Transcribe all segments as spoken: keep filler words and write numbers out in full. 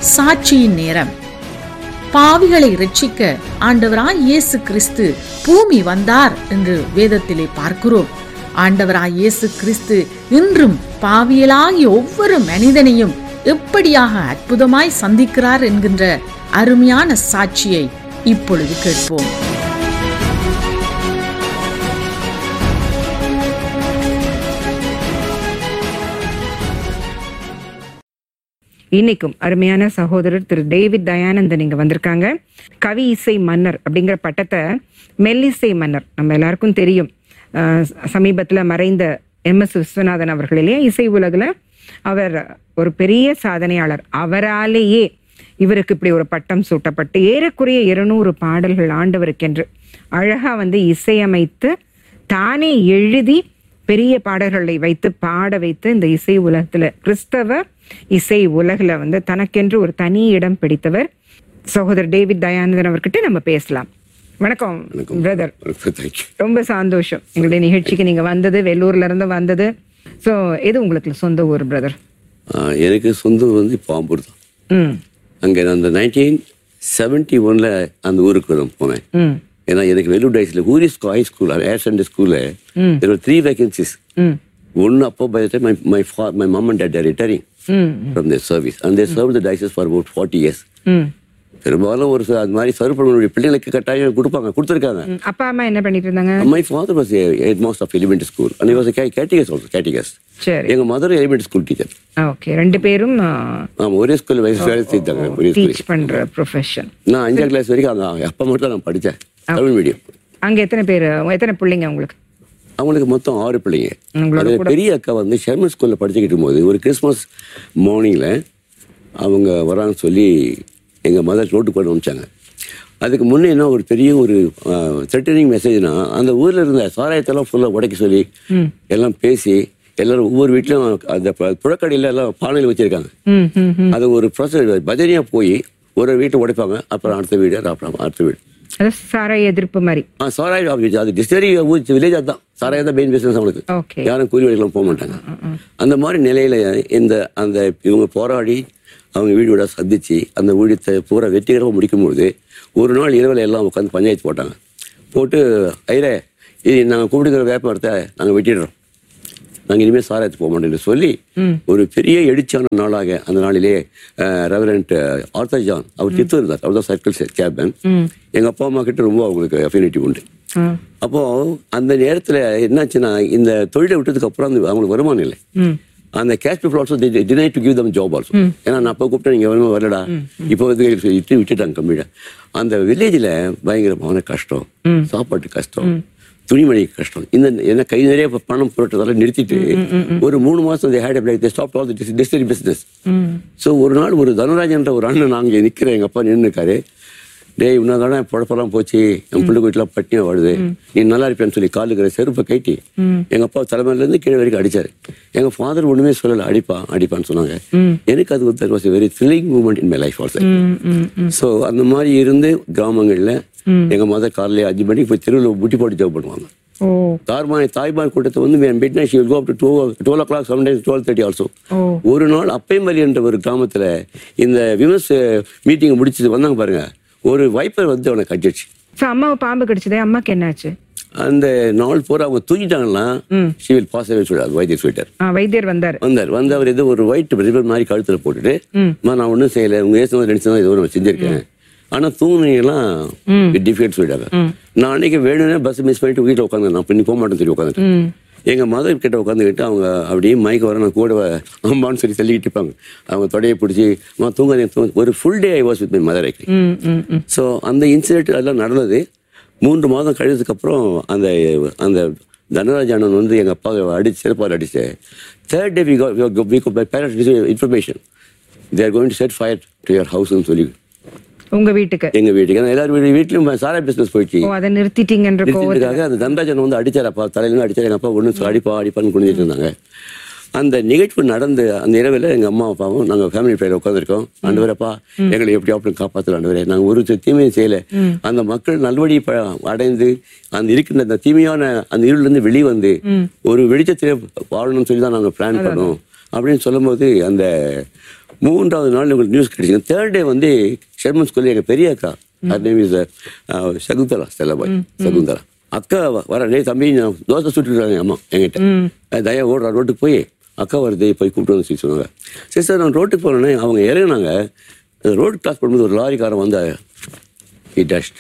சாட்சியின் நேரம். பாவிகளை இரட்சிக்க ஆண்டவராய் இயேசு கிறிஸ்து பூமி வந்தார் என்று வேதத்திலே பார்க்கிறோம். ஆண்டவராய் இயேசு கிறிஸ்து இன்றும் பாவியலாகிய ஒவ்வொரு மனிதனையும் எப்படியாக அற்புதமாய் சந்திக்கிறார் என்கின்ற அருமையான சாட்சியை இப்பொழுது கேட்போம். இன்னைக்கும் அருமையான சகோதரர் திரு டேவிட் தயானந்தன் இங்க வந்திருக்காங்க. கவி இசை மன்னர் அப்படிங்கிற பட்டத்தை மெல்லிசை மன்னர் நம்ம எல்லாருக்கும் தெரியும். சமீபத்துல மறைந்த எம் எஸ் விஸ்வநாதன் அவர்களிலேயே இசை உலகில் அவர் ஒரு பெரிய சாதனையாளர். அவராலேயே இவருக்கு இப்படி ஒரு பட்டம் சூட்டப்பட்டு ஏறக்குறைய இருநூறு பாடல்கள் ஆண்டவருக்கென்று அழகா வந்து இசையமைத்து தானே எழுதி பெரிய பாடல்களை வைத்து பாட வைத்து இந்த இசை உலகத்துல கிறிஸ்தவ இசை உலகில் வந்து தனக்கென்று ஒரு தனி இடம் பிடித்தவர் சகோதரர் டேவிட் தயானந்தன் அவர்கிட்ட நம்ம பேசலாம். வணக்கம் பிரதர். ரொம்ப சந்தோஷம் எங்களுடைய நிகழ்ச்சிக்கு நீங்க வந்தது, வெள்ளூர்ல இருந்து வந்தது. ஸோ எது உங்களுக்கு சொந்த ஊர் பிரதர்? எனக்கு சொந்த ஊர் வந்து பாம்பூர் தான். அங்கே அந்த நைன்டீன் செவன்டி ஒன்ல அந்த ஊருக்கு நான் போனேன். ஏன்னா எனக்கு Vellur டைஸ்ல Voorhees high school higher secondary ஸ்கூல்ல there were three vacancies. ஒன்னு அப்போ by the time my my father, my mom and dad are retiring from their service and they served the diocese for about forty years. பெரும்பாலும் ஒரு அது மாதிரி serve பண்ண பிள்ளைங்களுக்கு கட்டாயம் கொடுப்பாங்க, கொடுத்துருக்காங்க. அப்பா அம்மா என்ன பண்ணிட்டு இருந்தாங்க? My father was a headmaster of elementary school and he was a catechist also, catechist. சரி. எங்க mother elementary school teacher. Okay, ரெண்டு பேரும் ஆமா ஒரே ஸ்கூல்ல வயசு வேலை செய்தாங்க. ஒரே ஸ்கூல் டீச் பண்ற ப்ரொஃபஷன். நான் அஞ்சாம் கிளாஸ் வரைக்கும் அங்க அப்பா மட்டும் நான் படித்தேன் தமிழ் மீடியம். அங்க எத்தனை பேர், எத்தனை பிள்ளைங்க உங்களுக்கு? அவங்களுக்கு மொத்தம் ஆறு பிள்ளைங்க. அது பெரிய அக்கா வந்து ஷெர்மன் ஸ்கூல்ல படிச்சுக்கிட்டு போது ஒரு கிறிஸ்மஸ் மார்னிங்ல அவங்க வரான்னு சொல்லி எங்க மதர் ரோட்டுக்கு கொண்டு வந்துச்சாங்க. அதுக்கு முன்னே என்ன ஒரு பெரிய ஒரு த்ரெட்டனிங் மெசேஜ்னா அந்த ஊர்ல இருந்த சாராயத்தெல்லாம் ஃபுல்லாக உடைக்க சொல்லி எல்லாம் பேசி எல்லாரும் ஒவ்வொரு வீட்லயும் அந்த புழக்கடையில எல்லாம் பானையில் வச்சிருக்காங்க. அது ஒரு ப்ராசஸ் பஜனையா போய் ஒரு வீட்டை உடைப்பாங்க, அப்புறம் அடுத்த வீடு, அப்புறம் அடுத்த வீடு. சாராய எதிர்ப்பு மாதிரி. ஆ சாராய அது டிஸ்டரி வில்லேஜ் அதுதான். சாராயம் தான் மெயின் பிசினஸ் அவங்களுக்கு. யாரும் கூலி வேலைக்கெல்லாம் போக மாட்டாங்க. அந்த மாதிரி நிலையில இந்த அந்த இவங்க போராடி அவங்க வீடு வீடாக சந்திச்சு அந்த ஊழியத்தை பூரா வெற்றிகரமாக முடிக்கும்பொழுது ஒரு நாள் இரவில் எல்லாம் உட்காந்து பஞ்சாயத்து போட்டாங்க. போட்டு ஐரே இது நாங்கள் கூப்பிடுங்கிற வேப்ப மரத்தை நாங்கள் வெட்டிடுறோம், நாங்கள் இனிமேல் சாராயத்துக்கு போக மாட்டோம்னு சொல்லி ஒரு பெரிய எழுச்சியான நாளாக அந்த நாளிலே ரெவரண்ட் ஆர்த்தர் ஜான் அவர் தித்து இருந்தார். அவர் தான் சர்க்கிள் சேர்மேன். எங்கள் அப்பா அம்மா கிட்ட ரொம்ப அவங்களுக்கு அஃபினிட்டி உண்டு. அப்போ அந்த நேரத்தில் என்னாச்சுன்னா இந்த தொழிலை விட்டதுக்கு அப்புறம் அந்த அவங்களுக்கு வருமானம் இல்லை. அந்த cash people also deny to give them job also. ஏன்னா நான் அப்போ கூப்பிட்டேன் நீங்கள் வருமா வரலடா, இப்போ வந்து இட்டு விட்டுட்டாங்க கம்மியாக. அந்த வில்லேஜில் பயங்கரமான கஷ்டம், சாப்பாட்டு கஷ்டம், துணிமணிக்கு கஷ்டம். இந்த என்ன கை நிறைய பணம் புரட்டதால நிறுத்திட்டு ஒரு மூணு மாசம் stop all the டிஸ்டரி business. So ஒரு நாள் ஒரு தனராஜன்ற ஒரு அண்ணன் நாங்கள் நிற்கிறேன், எங்கள் அப்பா நின்றுக்காரு. டேய் இன்னொரு பொழப்பெல்லாம் போச்சு, என் பிள்ளை வீட்டுலாம் பட்டினியா வாடுது, நீ நல்லா இருப்பேன்னு சொல்லி காலுக்கிற செருப்பை கைட்டி எங்க அப்பா தலைமையிலேருந்து கீழே வரைக்கும் அடிச்சாரு. எங்க ஃபாதர் ஒண்ணுமே சொல்லலை, அடிப்பா அடிப்பான்னு சொன்னாங்க. எனக்கு அது that was a very thrilling moment in my life also. So அந்த மாதிரி இருந்து கிராமங்கள்ல எங்க மதர் காலையில அஞ்சு மணிக்கு போய் தெருவில் புட்டி போட்டு ஜாப் பண்ணுவாங்க. தாய்மாய் தாய்மார் கூட்டத்தை வந்து mid night she will go up to twelve O clock sometimes twelve thirty also. ஒரு நாள் அப்பைமலி என்ற ஒரு கிராமத்துல இந்த விமர்ஸ் மீட்டிங் முடிச்சது வந்தாங்க பாருங்க, ஒரு வைப்பர் வந்து அவனை கட்டிடுச்சு. அம்மாவை பாம்பு கடிச்சதே. அம்மாக்கு என்னாச்சு? அந்த நாள் பூரா அவங்க தூங்கிட்டாங்கன்னா she will pass away சொல்றாரு வைத்தியர் சொல்லிட்டார். வைத்தியர் வந்தார் வந்தார் வந்து அவர் ஏதோ ஒரு ஒயிட் ரிப்பன் மாதிரி கழுத்துல போட்டுட்டு நான் ஒன்றும் செய்யலை, உங்க ஏசமா ரெண்டு ஏதோ நம்ம செஞ்சிருக்கேன், ஆனா தூங்குனீங்கலாம் டிஃபிகல்ட் சொல்லிட்டாங்க. நான் அன்னைக்கு வேணும்னே பஸ் மிஸ் பண்ணிட்டு வீட்டில் உட்காந்து நான் பண்ணி போக மாட்டேன்னு சொல்லி உட்காந்துட்டேன். எங்கள் மதர் கிட்ட உட்காந்துக்கிட்டு அவங்க அப்படியே மயக்க வர நான் கூட அம்மான்னு சொல்லி தள்ளிக்கிட்டு இருப்பாங்க. அவங்க தொடையை பிடிச்சி நான் தூங்க ஒரு full day I was with my mother actually. So அந்த இன்சிடென்ட் அதெல்லாம் நடந்தது. மூன்று மாதம் கழிச்சதுக்கு அப்புறம் அந்த அந்த தனராஜானன் வந்து எங்கள் அப்பா அடிச்சு சிறப்பாக அடிச்சு third day we we got by parents information they are going to set fire to your ஹவுஸ்னு சொல்லி. உங்க வீட்டுக்கு? எங்க வீட்டுக்கு. எல்லாரும் வீட்லயும் சாரா பிசினஸ் போயிடுச்சு. அதை நிறுத்திட்டீங்கன்றதுக்காக அந்த தண்டராஜன் வந்து அடிச்சார். அப்பா தலையில அடிச்சார். எங்க அப்பா ஒண்ணு அடிப்பா அடிப்பான்னு குனிஞ்சிட்டு இருந்தாங்க. அந்த நிகழ்வு நடந்து அந்த இரவில் எங்க அம்மா அப்பாவும் நாங்க ஃபேமிலி ஃப்ரைல உட்காந்துருக்கோம். ஆண்டவரப்பா எங்களை எப்படி அப்படி காப்பாற்றலாம் ஆண்டவரே, நாங்க ஒரு தீமையும் செய்யல, அந்த மக்கள் நல்வழி அடைந்து அந்த இருக்கின்ற அந்த தீமையான அந்த இருள்ல இருந்து வெளியே வந்து ஒரு வெளிச்சத்திலே வாழணும்னு சொல்லி தான் நாங்க பிளான் பண்ணோம் அப்படின்னு சொல்லும் போது அந்த மூன்றாவது நாள் உங்களுக்கு நியூஸ் கிடைச்சிங்க. தேர்ட் டே வந்து ஷெர்மன் ஸ்கூல்ல எங்கள் பெரிய அக்கா, அது நேம் இஸ் சகுந்தலா, ஸ்டெல்லாபாய் சகுந்தலா அக்கா வர, டே தம்பி நான் தோசை சுட்டுருக்காங்க அம்மா என்கிட்ட. தயா ஓடுறா ரோட்டுக்கு போய் அக்கா வருது போய் கூப்பிட்டு வந்து சொன்னாங்க. சரி சார் நான் ரோட்டுக்கு போனோன்னே அவங்க இறங்கினாங்க. ரோடு கிராஸ் பண்ணும்போது ஒரு லாரிக்காரன் வந்த ஹி டஸ்ட்.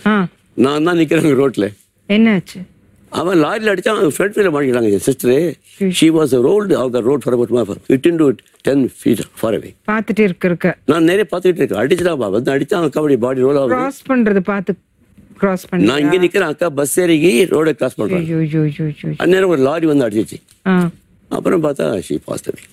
நான் தான் நிற்கிறேங்க ரோட்டில். என்னாச்சு? அவன் லாரியில் அடிச்சா அவன் ஃப்ரண்ட் வீல மாட்டிக்கிறாங்க. என் sister she was rolled of the road for about fifteen to ten feet far away. பார்த்துட்டு இருக்க நான் நிறைய பார்த்துக்கிட்டு இருக்கேன். அடிச்சுட்டா வந்து அடிச்சா அக்கா அப்படி பாடி ரோல் ஆகும். கிராஸ் பண்றது பார்த்து கிராஸ் பண்ணி நான் இங்கே நிற்கிறேன். அக்கா பஸ் ஏறி ரோடை கிராஸ் பண்ணுறேன். அந்நேரம் ஒரு லாரி வந்து அடிச்சிச்சு. அப்புறம் பார்த்தா ஷி பாஸ்ட் அவே.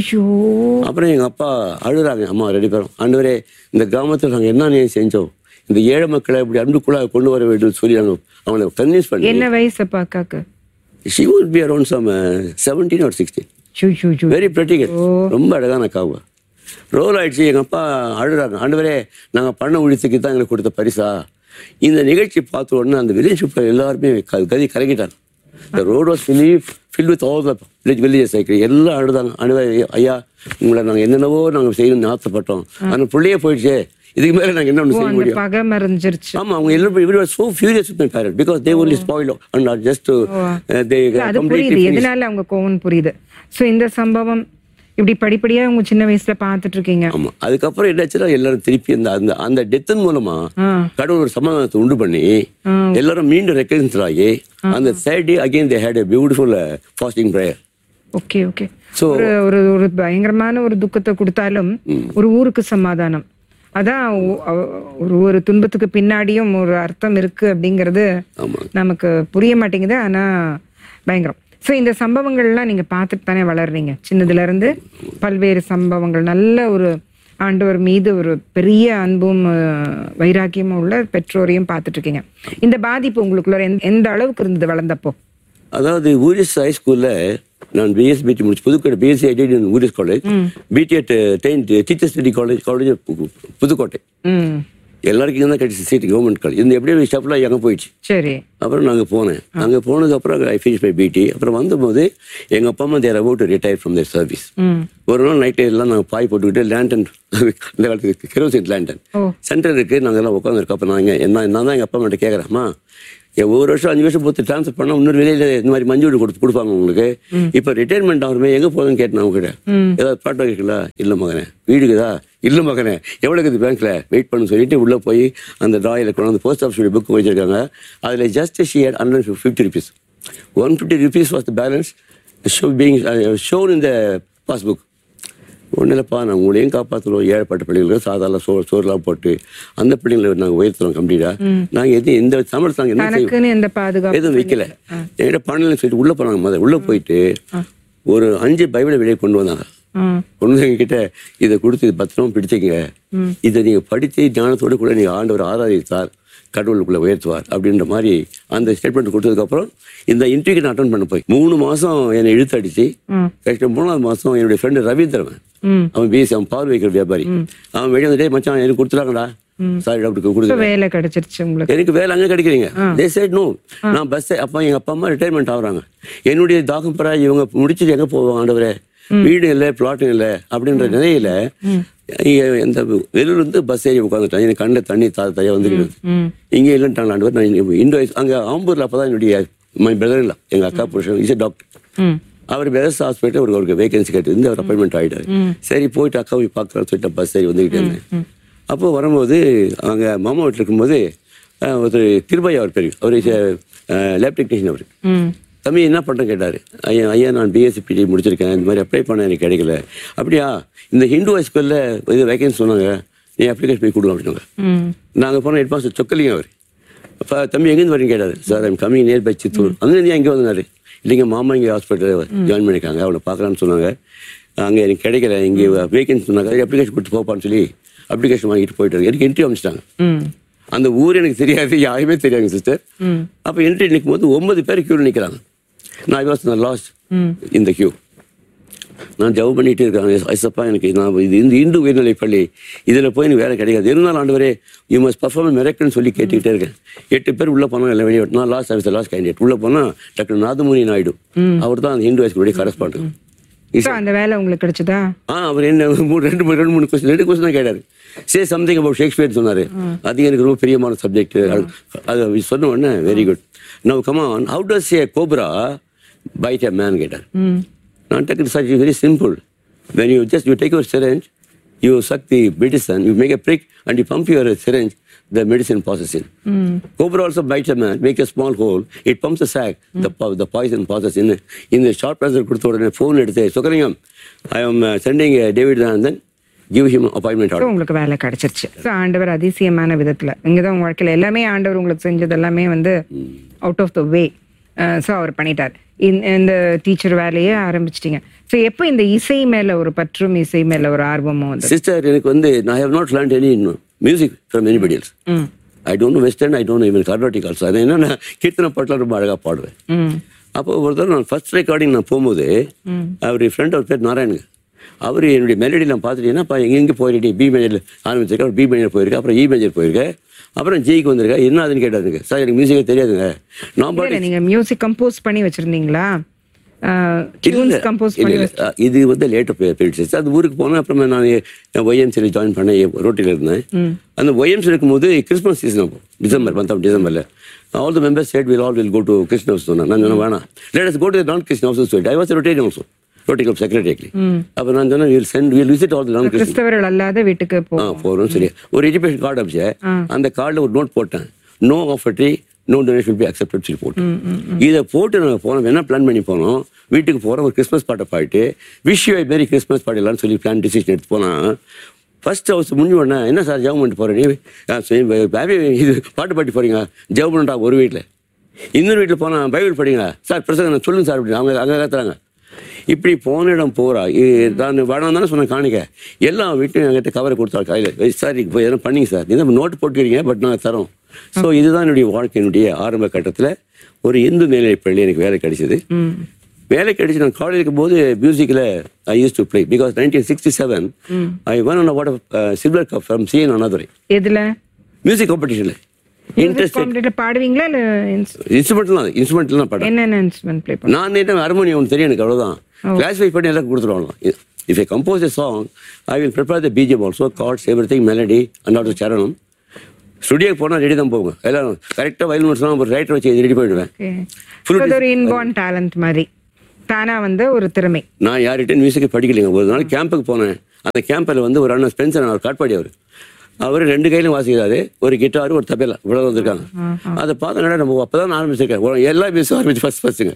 அப்புறம் எங்கள் அப்பா அழுறாங்க. அம்மா ரெண்டு பேரும், ஆண்டவரே இந்த கிராமத்தில் நாங்கள் என்ன நீ செஞ்சோம், இந்த ஏழை மக்களை இப்படி அன்புக்குள்ள கொண்டு வர வேண்டும் சொல்லி நாங்கள் அவங்களை கன்வின்ஸ் பண்ணி. என்ன வயசு அப்பா அக்காக்கு? She would be around some uh, seventeen or sixteen. Very pretty girl. ரொம்ப அழகான அக்காவுங்க. ரோல் ஆயிடுச்சு. எங்கள் அப்பா அழுறாங்க, ஆண்டவரே நாங்கள் பண்ண உழித்துக்கு தான் எங்களுக்கு கொடுத்த பரிசா. இந்த நிகழ்ச்சி பார்த்த உடனே அந்த வில்லேஜ் பீப்புள் எல்லாருமே கதி கலங்கிட்டாங்க. The road was filled, filled with all the village villages. எல்லாம் அழுதாங்க, ஆண்டவரே ஐயா உங்களை நாங்கள் என்னென்னவோ நாங்கள் செய்யணும்னு ஆசைப்பட்டோம், ஆனால் பிள்ளையே போயிடுச்சு, இதுக்கு மேல நாங்க என்ன செய்ய முடியும்? பகை மறைஞ்சிருச்சு. ஆமா, அவங்க எல்லாரும் we were so furious with my parents because they only spoiled and not just to uh, they completely. இதனால அவங்க கோவம் புரியுது. சோ இந்த சம்பவம் இப்படி படிப்படியா உங்க சின்ன வயசுல பாத்துட்டு இருக்கீங்க. ஆமா, அதுக்கப்புறம் என்னாச்சுன்னா எல்லாரும் திருப்பி அந்த அந்த அந்த டெத்தின் மூலமா கடவுள் ஒரு சமாதானத்தை உண்டு பண்ணி எல்லாரும் மீண்டும் ரெக்கன்சில் ஆகி அந்த third day again they had a beautiful uh, fasting prayer. Okay okay. ஒரு ஒரு பயங்கரமான ஒரு துக்கத்தை கொடுத்தாலும் ஒரு ஊருக்கு சமாதானம். அதான் ஒரு ஒரு துன்பத்துக்கு பின்னாடியும் ஒரு அர்த்தம் இருக்கு அப்படிங்கிறது நமக்கு புரிய மாட்டேங்குது. ஆனா பயங்கரம். ஸோ இந்த சம்பவங்கள்லாம் நீங்க பார்த்துட்டு தானே வளர்றீங்க. சின்னதுல இருந்து பல்வேறு சம்பவங்கள், நல்ல ஒரு ஆண்டவர் மீது ஒரு பெரிய அன்பும் வைராக்கியமும் உள்ள பெற்றோரையும் பார்த்துட்டு இருக்கீங்க. இந்த பாதிப்பு உங்களுக்குள்ள எந்த அளவுக்கு இருந்தது வளர்ந்தப்போ? அதாவது ஊரிஸ் ஹை ஸ்கூல்ல நான் பிஎஸ் பிடி முடிச்சு Pudukkottai BSc IT Voorhees college, பிடி at teacher study college college Pudukkottai. எல்லாருக்கும் இங்கே தான் கிடைச்சி சீட், கவர்மெண்ட் காலேஜ். இந்த எப்படியே ஸ்டெப்லாம் எங்கே போயிடுச்சு. சரி. அப்புறம் நாங்கள் போனேன். அங்கே போனதுக்கப்புறம் ஐ ஃபினிஷ் மை பிடி. அப்புறம் வந்தபோது எங்கள் அப்பா அம்மா தேர் about to retire from there service. ஒரு நாள் நைட்டு எல்லாம் நாங்கள் பாய் போட்டுக்கிட்டு லேண்டன், இந்த காலத்துக்கு கெரோசின் லேண்டன் சென்டர் இருக்குது, நாங்கள் எல்லாம் உட்காந்துருக்கோம். அப்போ நாங்கள் என்ன என்ன தான் எங்கள் அப்பா அம்மாட்ட கேட்குறேம்மா, ஒரு வருஷம் அஞ்சு வருஷம் போட்டு டிரான்ஸ்ஃபர் பண்ணா இன்னொரு வெளியில இந்த மாதிரி மஞ்சு வீடு கொடுத்து கொடுப்பாங்க உங்களுக்கு. இப்ப ரிட்டையர்மெண்ட் ஆகுமே எங்க போதுன்னு கேட்டேன் அவங்க கிட்ட. ஏதாவது பாட்டு வைக்கலா? இல்ல மகனே. வீடுக்குதா? இல்ல மகனே. எவ்வளவு இருக்குது பேங்க்ல? வெயிட் பண்ணு சொல்லிட்டு உள்ள போய் அந்த டிராயில கொண்டு வந்து போஸ்ட் ஆஃபீஸ் புக் வச்சிருக்காங்க. அதுல just she had hundred fifty rupees. One fifty rupees was the balance being shown in the passbook. ஒன்றும் இல்லைப்பா, நாங்கள் உங்களையும் காப்பாற்றுறோம், ஏழைப்பட்ட பிள்ளைங்களுக்கு சாதாரண சோறு சோறுலாம் போட்டு அந்த பிள்ளைங்களை நாங்கள் உயர்த்துறோம் கம்ப்ளீட்டா. நாங்கள் எது எந்த சம்பளத்தை நாங்கள் என்ன செய்வோம், எதுவும் வைக்கல. என்கிட்ட பணம் சொல்லிட்டு உள்ளே போனாங்க. முதல்ல உள்ளே போயிட்டு ஒரு அஞ்சு பைபிளை வெளியே கொண்டு வந்தாங்க. கொண்டு வந்து எங்ககிட்ட இதை கொடுத்து பத்திரமா பிடிச்சிங்க, இதை நீங்கள் படித்து ஞானத்தோடு கூட நீங்கள் ஆண்டவர் ஆராதித்தார் கடவுளுக்குள்ள உயர்த்துவார் அப்படின்ற மாதிரி அந்த ஸ்டேட்மெண்ட் கொடுத்ததுக்கப்புறம் இந்த இன்டர்வியூக்கு நான் அட்டன் பண்ண போய் மூணு மாசம் என்னை இழுத்து அடிச்சு கரெக்டாக மூணாவது மாசம் என்னுடைய ஃப்ரெண்டு ரவீந்திரன், அவன் பிஎஸ்சி, அவன் பார்வை வைக்கிற வியாபாரி, அவன் வெளியே வந்துட்டே மச்சான் எனக்கு கொடுத்துட்டாங்கடா சாரி டாக்டருக்கு கொடுத்து வேலை கிடைச்சிருச்சு உங்களுக்கு. எனக்கு வேலை அங்கே கிடைக்கிறீங்க. தே சைட் நோ. நான் பஸ் அப்போ எங்கள் அப்பா அம்மா ரிட்டையர்மெண்ட் ஆகுறாங்க. என்னுடைய தாகம் பெறா இவங்க முடிச்சுட்டு எங்கே போவாங்க ஆண்டவரே, வீடு இல்லை பிளாட்டும் இல்லை அப்படின்ற நிலையில இந்த வெளியூர் வந்து பஸ் ஏறி உட்காந்துட்டான். எனக்கு கண்ட தண்ணி தா தயா வந்துருக்குது. இங்கே இல்லைன்ட்டாங்க ஆண்டவர். நான் இண்டோ அங்கே ஆம்பூர்ல அப்பதான் என்னுடைய மை பிரதர் இல்லை எங்க அக்கா புருஷன் is doctor. Our ferrous hospital ஒரு அவருக்கு வேகன்சி கேட்டு அவர் அப்பாயின்மெண்ட் ஆகிட்டாரு. சரி போயிட்டு அக்கா போய் பார்க்கலாம்னு சொல்லிட்டு பஸ் ஏறி வந்துக்கிட்டே இருந்தேன். அப்போ வரும்போது அங்கே மாமா வீட்டில் இருக்கும்போது ஒருத்தர் திருபாய் அவர் பெரிய அவர் லேப் டெக்னீஷியன். அவர் தம்பி என்ன பண்ணுறேன் கேட்டார். ஐயா ஐயா நான் பிஎஸ்சி பிடி முடிச்சிருக்கேன், இந்த மாதிரி அப்ளை பண்ண எனக்கு கிடைக்கல. அப்படியா, இந்த ஹிந்து ஹை ஸ்கூலில் இது வேகன்சி சொன்னாங்க, நீ அப்ளிகேஷன் போய் கொடுங்க அப்படின்னாங்க. நாங்கள் போனால் ஹெட் மாஸ்டர் சொக்கலிங்க அவர். அப்போ தம்பி எங்கேருந்து வரீங்க கேட்டார். Sir I'm coming near by Chittoor. அங்கேருந்து எங்கே வந்தார்? இல்லைங்க மாமா இங்கே ஹாஸ்பிட்டல் ஜாயின் பண்ணியிருக்காங்க, அவளை பார்க்கலான்னு சொன்னாங்க. அங்கே எனக்கு கிடைக்கல, இங்கே வேகன்சி சொன்னாங்க, அப்ளிகேஷன் கொடுத்து போப்பான்னு சொல்லி அப்ளிகேஷன் வாங்கிட்டு போயிட்டாரு. எனக்கு என்ட்ரி அமைச்சிட்டாங்க. அந்த ஊர் எனக்கு தெரியாது, யாருமே தெரியாதுங்க சிஸ்டர். அப்போ என்ட்ரி நிற்கும் போது ஒன்பது பேர் கியூவில் நிற்கிறாங்க. நான் வாஸ் லாஸ்ட் இந்த கியூ. நான் ஜவ் பண்ணிகிட்டே இருக்காங்க. ஐசப்பா எனக்கு நான் இது இந்த இந்து உயர்நிலை பள்ளி இதில் போய் எனக்கு வேலை கிடைக்காது, இருந்தாலும் ஆண்டவரே யூ மஸ்ட் பர்ஃபார்ம் மெரக்கிள்னு சொல்லி கேட்டுக்கிட்டே இருக்கேன். எட்டு பேர் உள்ளே போனால் எல்லாம் வெளியே நான் லாஸ்ட் ஆஃபீஸர் லாஸ்ட் கேண்டிடேட். உள்ளே போனால் டாக்டர் நாதமுனி நாயுடு, அவர் தான் அந்த ஹிந்து ஹை ஸ்கூலுடைய கரஸ்பாண்டன்ட். அந்த வேலை உங்களுக்கு கிடைச்சதா? ஆ அவர் என்ன மூணு ரெண்டு மூணு ரெண்டு மூணு கொஸ்டின் ரெண்டு கொஸ்டின் தான் கேட்டாரு. சே சம்திங் அபவுட் ஷேக்ஸ்பியர் சொன்னாரு. அது எனக்கு ரொம்ப பிரியமான சப்ஜெக்ட். அது சொன்ன உடனே very good. Now come on, how does A cobra byte a man கேட்டார். நான் take such very simple. when you just you take your syringe, you suck the medicine, you make a prick and you pump your syringe, the medicine passes in. Mm. Cobra also bites a man, make a small hole, it pumps the sac, mm. the the poison passes in. In the short pressure கொடுத்த உடனே phone எடுத்து Chockalingam, I am uh, sending uh, David and then give him appointment order. உங்களுக்கு வேலை கிடைச்சிருச்சு. So ஆண்டவர் அதிசயமான விதத்தில் இங்கே தான் உங்கள் வாழ்க்கையில் எல்லாமே ஆண்டவர் உங்களுக்கு செஞ்சது எல்லாமே வந்து out of the way. So அவர் பண்ணிட்டார். இந்த டீச்சர் வேலையே ஆரம்பிச்சிட்டிங்க. ஸோ எப்போ இந்த இசை மேலே ஒரு பற்றும் இசை மேலே ஒரு ஆர்வமும் வந்து? சிஸ்டர், எனக்கு வந்து I have not learned any music from anybody else. I don't know Western, I don't know even Carnatic also. அது என்னன்னா கீர்த்தனை பாட்டெலாம் ரொம்ப அழகாக பாடுவேன். அப்போ ஒரு தடவை நான் ஃபர்ஸ்ட் ரெக்கார்டிங் நான் போகும்போது அவருடைய ஃப்ரெண்ட் அவர் பேர் நாராயணுங்க. அவர் என்னுடைய மெலடிலாம் பார்த்துட்டீங்கன்னா இப்போ எங்கே போயிருக்கேன், பி மேஜர் ஆரம்பிச்சிருக்கேன், அவர் பி மேஜர் போயிருக்கேன், அப்புறம் இ மேஜர் போயிருக்கேன், அப்புறம் ஜெய்க்கு வந்திருக்கேன். என்ன அதுன்னு கேட்டாருங்க. சார் எனக்கு மியூசிக்கே தெரியாதுங்க. நான் பாட்டு நீங்கள் மியூசிக் கம்போஸ் பண்ணி வச்சுருந்தீங்களா? இது வந்து லேட்டர் போயிடுச்சு. அது ஊருக்கு போனேன். அப்புறமா நான் ஒய்எம்சியில் ஜாயின் பண்ணேன், ரோட்டில் இருந்தேன். அந்த ஒய்எம்சி இருக்கும்போது கிறிஸ்மஸ் சீசன் அப்போ டிசம்பர் மந்த் ஆஃப் டிசம்பரில் all the members said we'll all will go to Krishna house. சொன்னேன். நான் சொன்னேன் வேணாம், let us go to the non-Krishna houses. I was a Rotarian also, Rotary Club secretary actually. அப்போ நான் சொன்னேன் we'll send we'll visit all the non-Krishna. கிறிஸ்தவர்கள் அல்லாத வீட்டுக்கு போ. ஆ போகிறோம். சரி, ஒரு எஜுகேஷன் கார்டு அடிச்சேன். அந்த கார்டில் ஒரு நோட் போட்டேன், no of tree no donation will be accepted சொல்லி போட்டு. இதை போட்டு நாங்கள் போனோம். என்ன பிளான் பண்ணி போனோம், வீட்டுக்கு போகிறோம், ஒரு கிறிஸ்மஸ் பாட்டை பாடிட்டு விஷ் யூ மேரி கிறிஸ்மஸ் பாடலான்னு சொல்லி பிளான் டிசிஷன் எடுத்து போனால் ஃபர்ஸ்ட் ஹவுஸ் முடிஞ்ச உடனே என்ன சார் ஜெபம் பண்ணிட்டு போகிறேன், இது பாட்டு பாட்டி போகிறீங்க, ஜெபம் பண்ணுறா ஒரு வீட்டில். இன்னொரு வீட்டில் போனால் பைபிள் படிங்களா சார், பிரசங்க நான் சொல்லுங்க சார் அப்படின்னு அவங்க அங்கே கத்துறாங்க. இப்படி போன இடம் போகிறா. நான் வேணாம் தானே சொன்னேன் காணிக்க. எல்லா வீட்லையும் என்கிட்ட கவரை கொடுத்தா கையில், சார் இப்போ எதனா பண்ணிங்க சார், இந்த நோட்டு போட்டுக்கிறீங்க பட் நாங்கள் தரோம். ஸோ இதுதான் என்னுடைய வாழ்க்கையினுடைய ஆரம்ப கட்டத்தில் ஒரு இந்து மேல்நிலைப் பள்ளியில் எனக்கு வேலை கிடைச்சிது. வேலை கிடைச்சி நான் காலேஜ் இருக்கும்போது மியூசிக்கில் ஐ use to play because nineteen sixty seven I one on award silver cup from CN Annadurai. எதில்? மியூசிக் காம்படிஷனில். இன்ட்ரெஸ்ட் பாடுவீங்களா? இல்லை இன்ஸ்ட்ருமெண்ட்லாம் இன்ஸ்ட்ருமெண்ட்லாம் பாடுவேன். என்னென்ன இன்ஸ்ட்ருமெண்ட் ப்ளே பண்ணுவேன்? நான் நேற்று ஹார்மோனியம் ஒன்று தெரியும் எனக்கு, அவ்வளோதான். கிளாஸிஃபை பண்ணி எல்லாம் கொடுத்துருவாங்க. If I compose a song I will prepare the BGM also, cards every thing, melody and also சரணம். ஸ்டுடியோக்கு போனால் ரெடி தான் போங்க, எல்லாம் கரெக்டாக வயல் முடிச்சோம், ஒரு ரைட்டர் வச்சு ரெடி பண்ணிடுவேன். ஒரு இன்பார்ன் டேலண்ட் மாதிரி தானா வந்து ஒரு திறமை. நான் யார்கிட்ட மியூசிக்கை படிக்கலைங்க. ஒரு நாள் கேம்புக்கு போனேன். அந்த கேம்பில் வந்து ஒரு அண்ணன் ஸ்பென்சர், அவர் காட்பாடி, அவர் அவர் ரெண்டு கையிலும் வாசிக்கிறாரு, ஒரு கிட்டாரு ஒரு தபேலா இவ்வளோ வந்திருக்காங்க. அதை பார்த்தா நம்ம அப்போ தான் ஆரம்பிச்சிருக்கேன், எல்லா மியூசிக் ஆரம்பிச்சு ஃபஸ்ட் ஃபஸ்ட்டுங்க.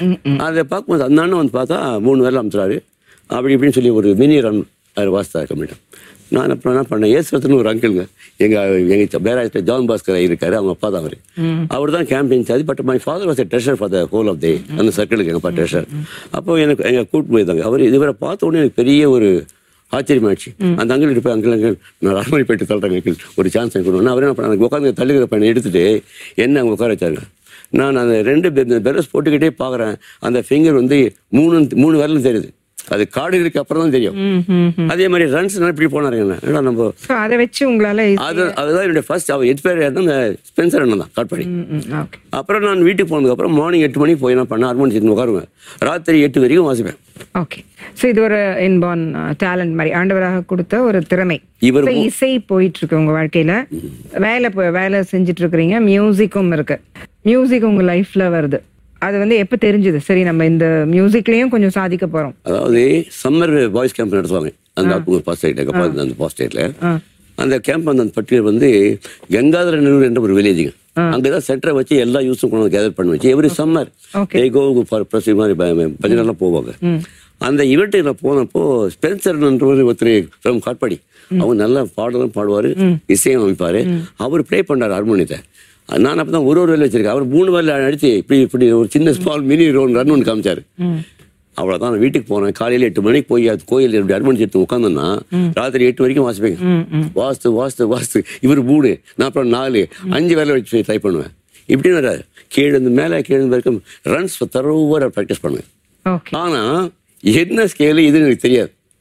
அதை பார்க்கும்போது அந்த அண்ணன் வந்து பார்த்தா மூணு வேலை அமைச்சுறாரு, அப்படி இப்படின்னு சொல்லி ஒரு மினி ரன் அவர் வாசித்தா கம்மிட்டேன். நான் அப்புறம் என்ன பண்ணேன், ஏசுவத்துன்னு ஒரு அங்கிளுங்க எங்கள் எங்கள் பேராஜில் ஜான் பாஸ்கர் இருக்காரு, அவங்க அப்பா தான் அவர். அவர் தான் campaign charge. But my father was a treasure for the whole of டே, அந்த சர்க்கிளுக்கு எங்கள் அப்பா ட்ரெஷர். அப்போ எனக்கு எங்கள் கூட்டு போயிருந்தாங்க. அவர் இதுவரை பார்த்த உடனே எனக்கு பெரிய ஒரு ஆச்சரியமாயிடுச்சு. அந்த அங்கிள் போய் அங்கிள் அங்கிள் நான் அரண்மனை போயிட்டு தள்ளுறேன் அங்கிள், ஒரு சான்ஸ் எனக்கு கொடுக்கணும். அவர் என்ன பண்ண உட்காந்து தள்ளுகிற பையனை எடுத்துகிட்டு என்ன அவங்க உட்கார வச்சாருங்க. நான் அந்த ரெண்டு பெரஸ் போட்டுக்கிட்டே பார்க்குறேன். அந்த ஃபிங்கர் வந்து மூணு மூணு விரலும் தெரியுது. அது காடுகளுக்கு அப்புறம் தான் தெரியும். அதே மாதிரி ரன்ஸ் இப்படி போனாருங்க. நம்ம அதை வச்சு உங்களால அது அதுதான் என்னுடைய ஃபர்ஸ்ட் அவர் எக்ஸ்பயர் அந்த ஸ்பென்சர் அண்ணன் தான் காட்பாடி. அப்புறம் நான் வீட்டுக்கு போனதுக்கு அப்புறம் மார்னிங் எட்டு மணிக்கு போய் என்ன பண்ண ஹார்மோனி சேர்ந்து உட்காருவேன், ராத்திரி எட்டு வரைக்கும் வாசிப்பேன். ஓகே. ஸோ இது ஒரு இன்பார்ன் டேலண்ட் மாதிரி ஆண்டவராக கொடுத்த ஒரு திறமை. இவர் இசை போயிட்டு இருக்கு உங்க வாழ்க்கையில, வேலை வேலை செஞ்சுட்டு இருக்கிறீங்க, மியூசிக்கும் இருக்கு. மியூசிக் உங்க லைஃப்ல வருது, அது வந்து எப்போ தெரிஞ்சது சரி நம்ம இந்த மியூசிக்லயும் கொஞ்சம் சாதிக்க போறோம்? அதாவது சம்மர் பாய்ஸ் கேம்ப் நடத்துவாங்க அந்த பாஸ்டேட் அந்த பாஸ்டேட்ல. அந்த கேம்ப் அந்த பட்டியல் வந்து கங்காதர நல்லூர் என்ற ஒரு வில்லேஜுங்க. அங்கதான் சென்டரை வச்சு எல்லா யூஸும் கொண்டு வந்து கேதர் பண்ணி வச்சு எவ்ரி சம்மர் கோ பிரசி மாதிரி பஜனைலாம் போவாங்க. அந்த ஈவெண்ட்டுல போனப்போ ஸ்பென்சர்ன்றவர் ஒருத்தர் ஃப்ரம் காட்பாடி, அவங்க நல்லா பாடலும் பாடுவாரு, இசையும் அமைப்பாரு. அவர் ப்ளே பண்ணார் ஹார்மோனியத்தை. நான் அப்போ தான் ஒரு ஒரு வேலை வச்சிருக்கேன். அவர் மூணு வேலை அடித்து இப்படி இப்படி ஒரு சின்ன ஸ்மால் மினி ரோன் ரன் ஒன்று காமிச்சார். அவ்வளோதான். நான் வீட்டுக்கு போனேன். காலையில் எட்டு மணிக்கு போய் அது கோயில் இப்படி அட்வான்ஸ் எடுத்து உட்காந்தோன்னா ராத்திரி எட்டு வரைக்கும் வாசிப்பேங்க. வாஸ்து வாஸ்து வாஸ்து இவர் மூணு, நான் அப்புறம் நாலு அஞ்சு வேலை வச்சு ட்ரை பண்ணுவேன். இப்படின்னு வராது. கீழே இருந்து மேலே கீழே இருந்து வரைக்கும் ரன்ஸ் தரோவாக ப்ராக்டிஸ் பண்ணுவேன். ஆனால் என்ன ஸ்கேலு இதுன்னு எனக்கு தெரியாது.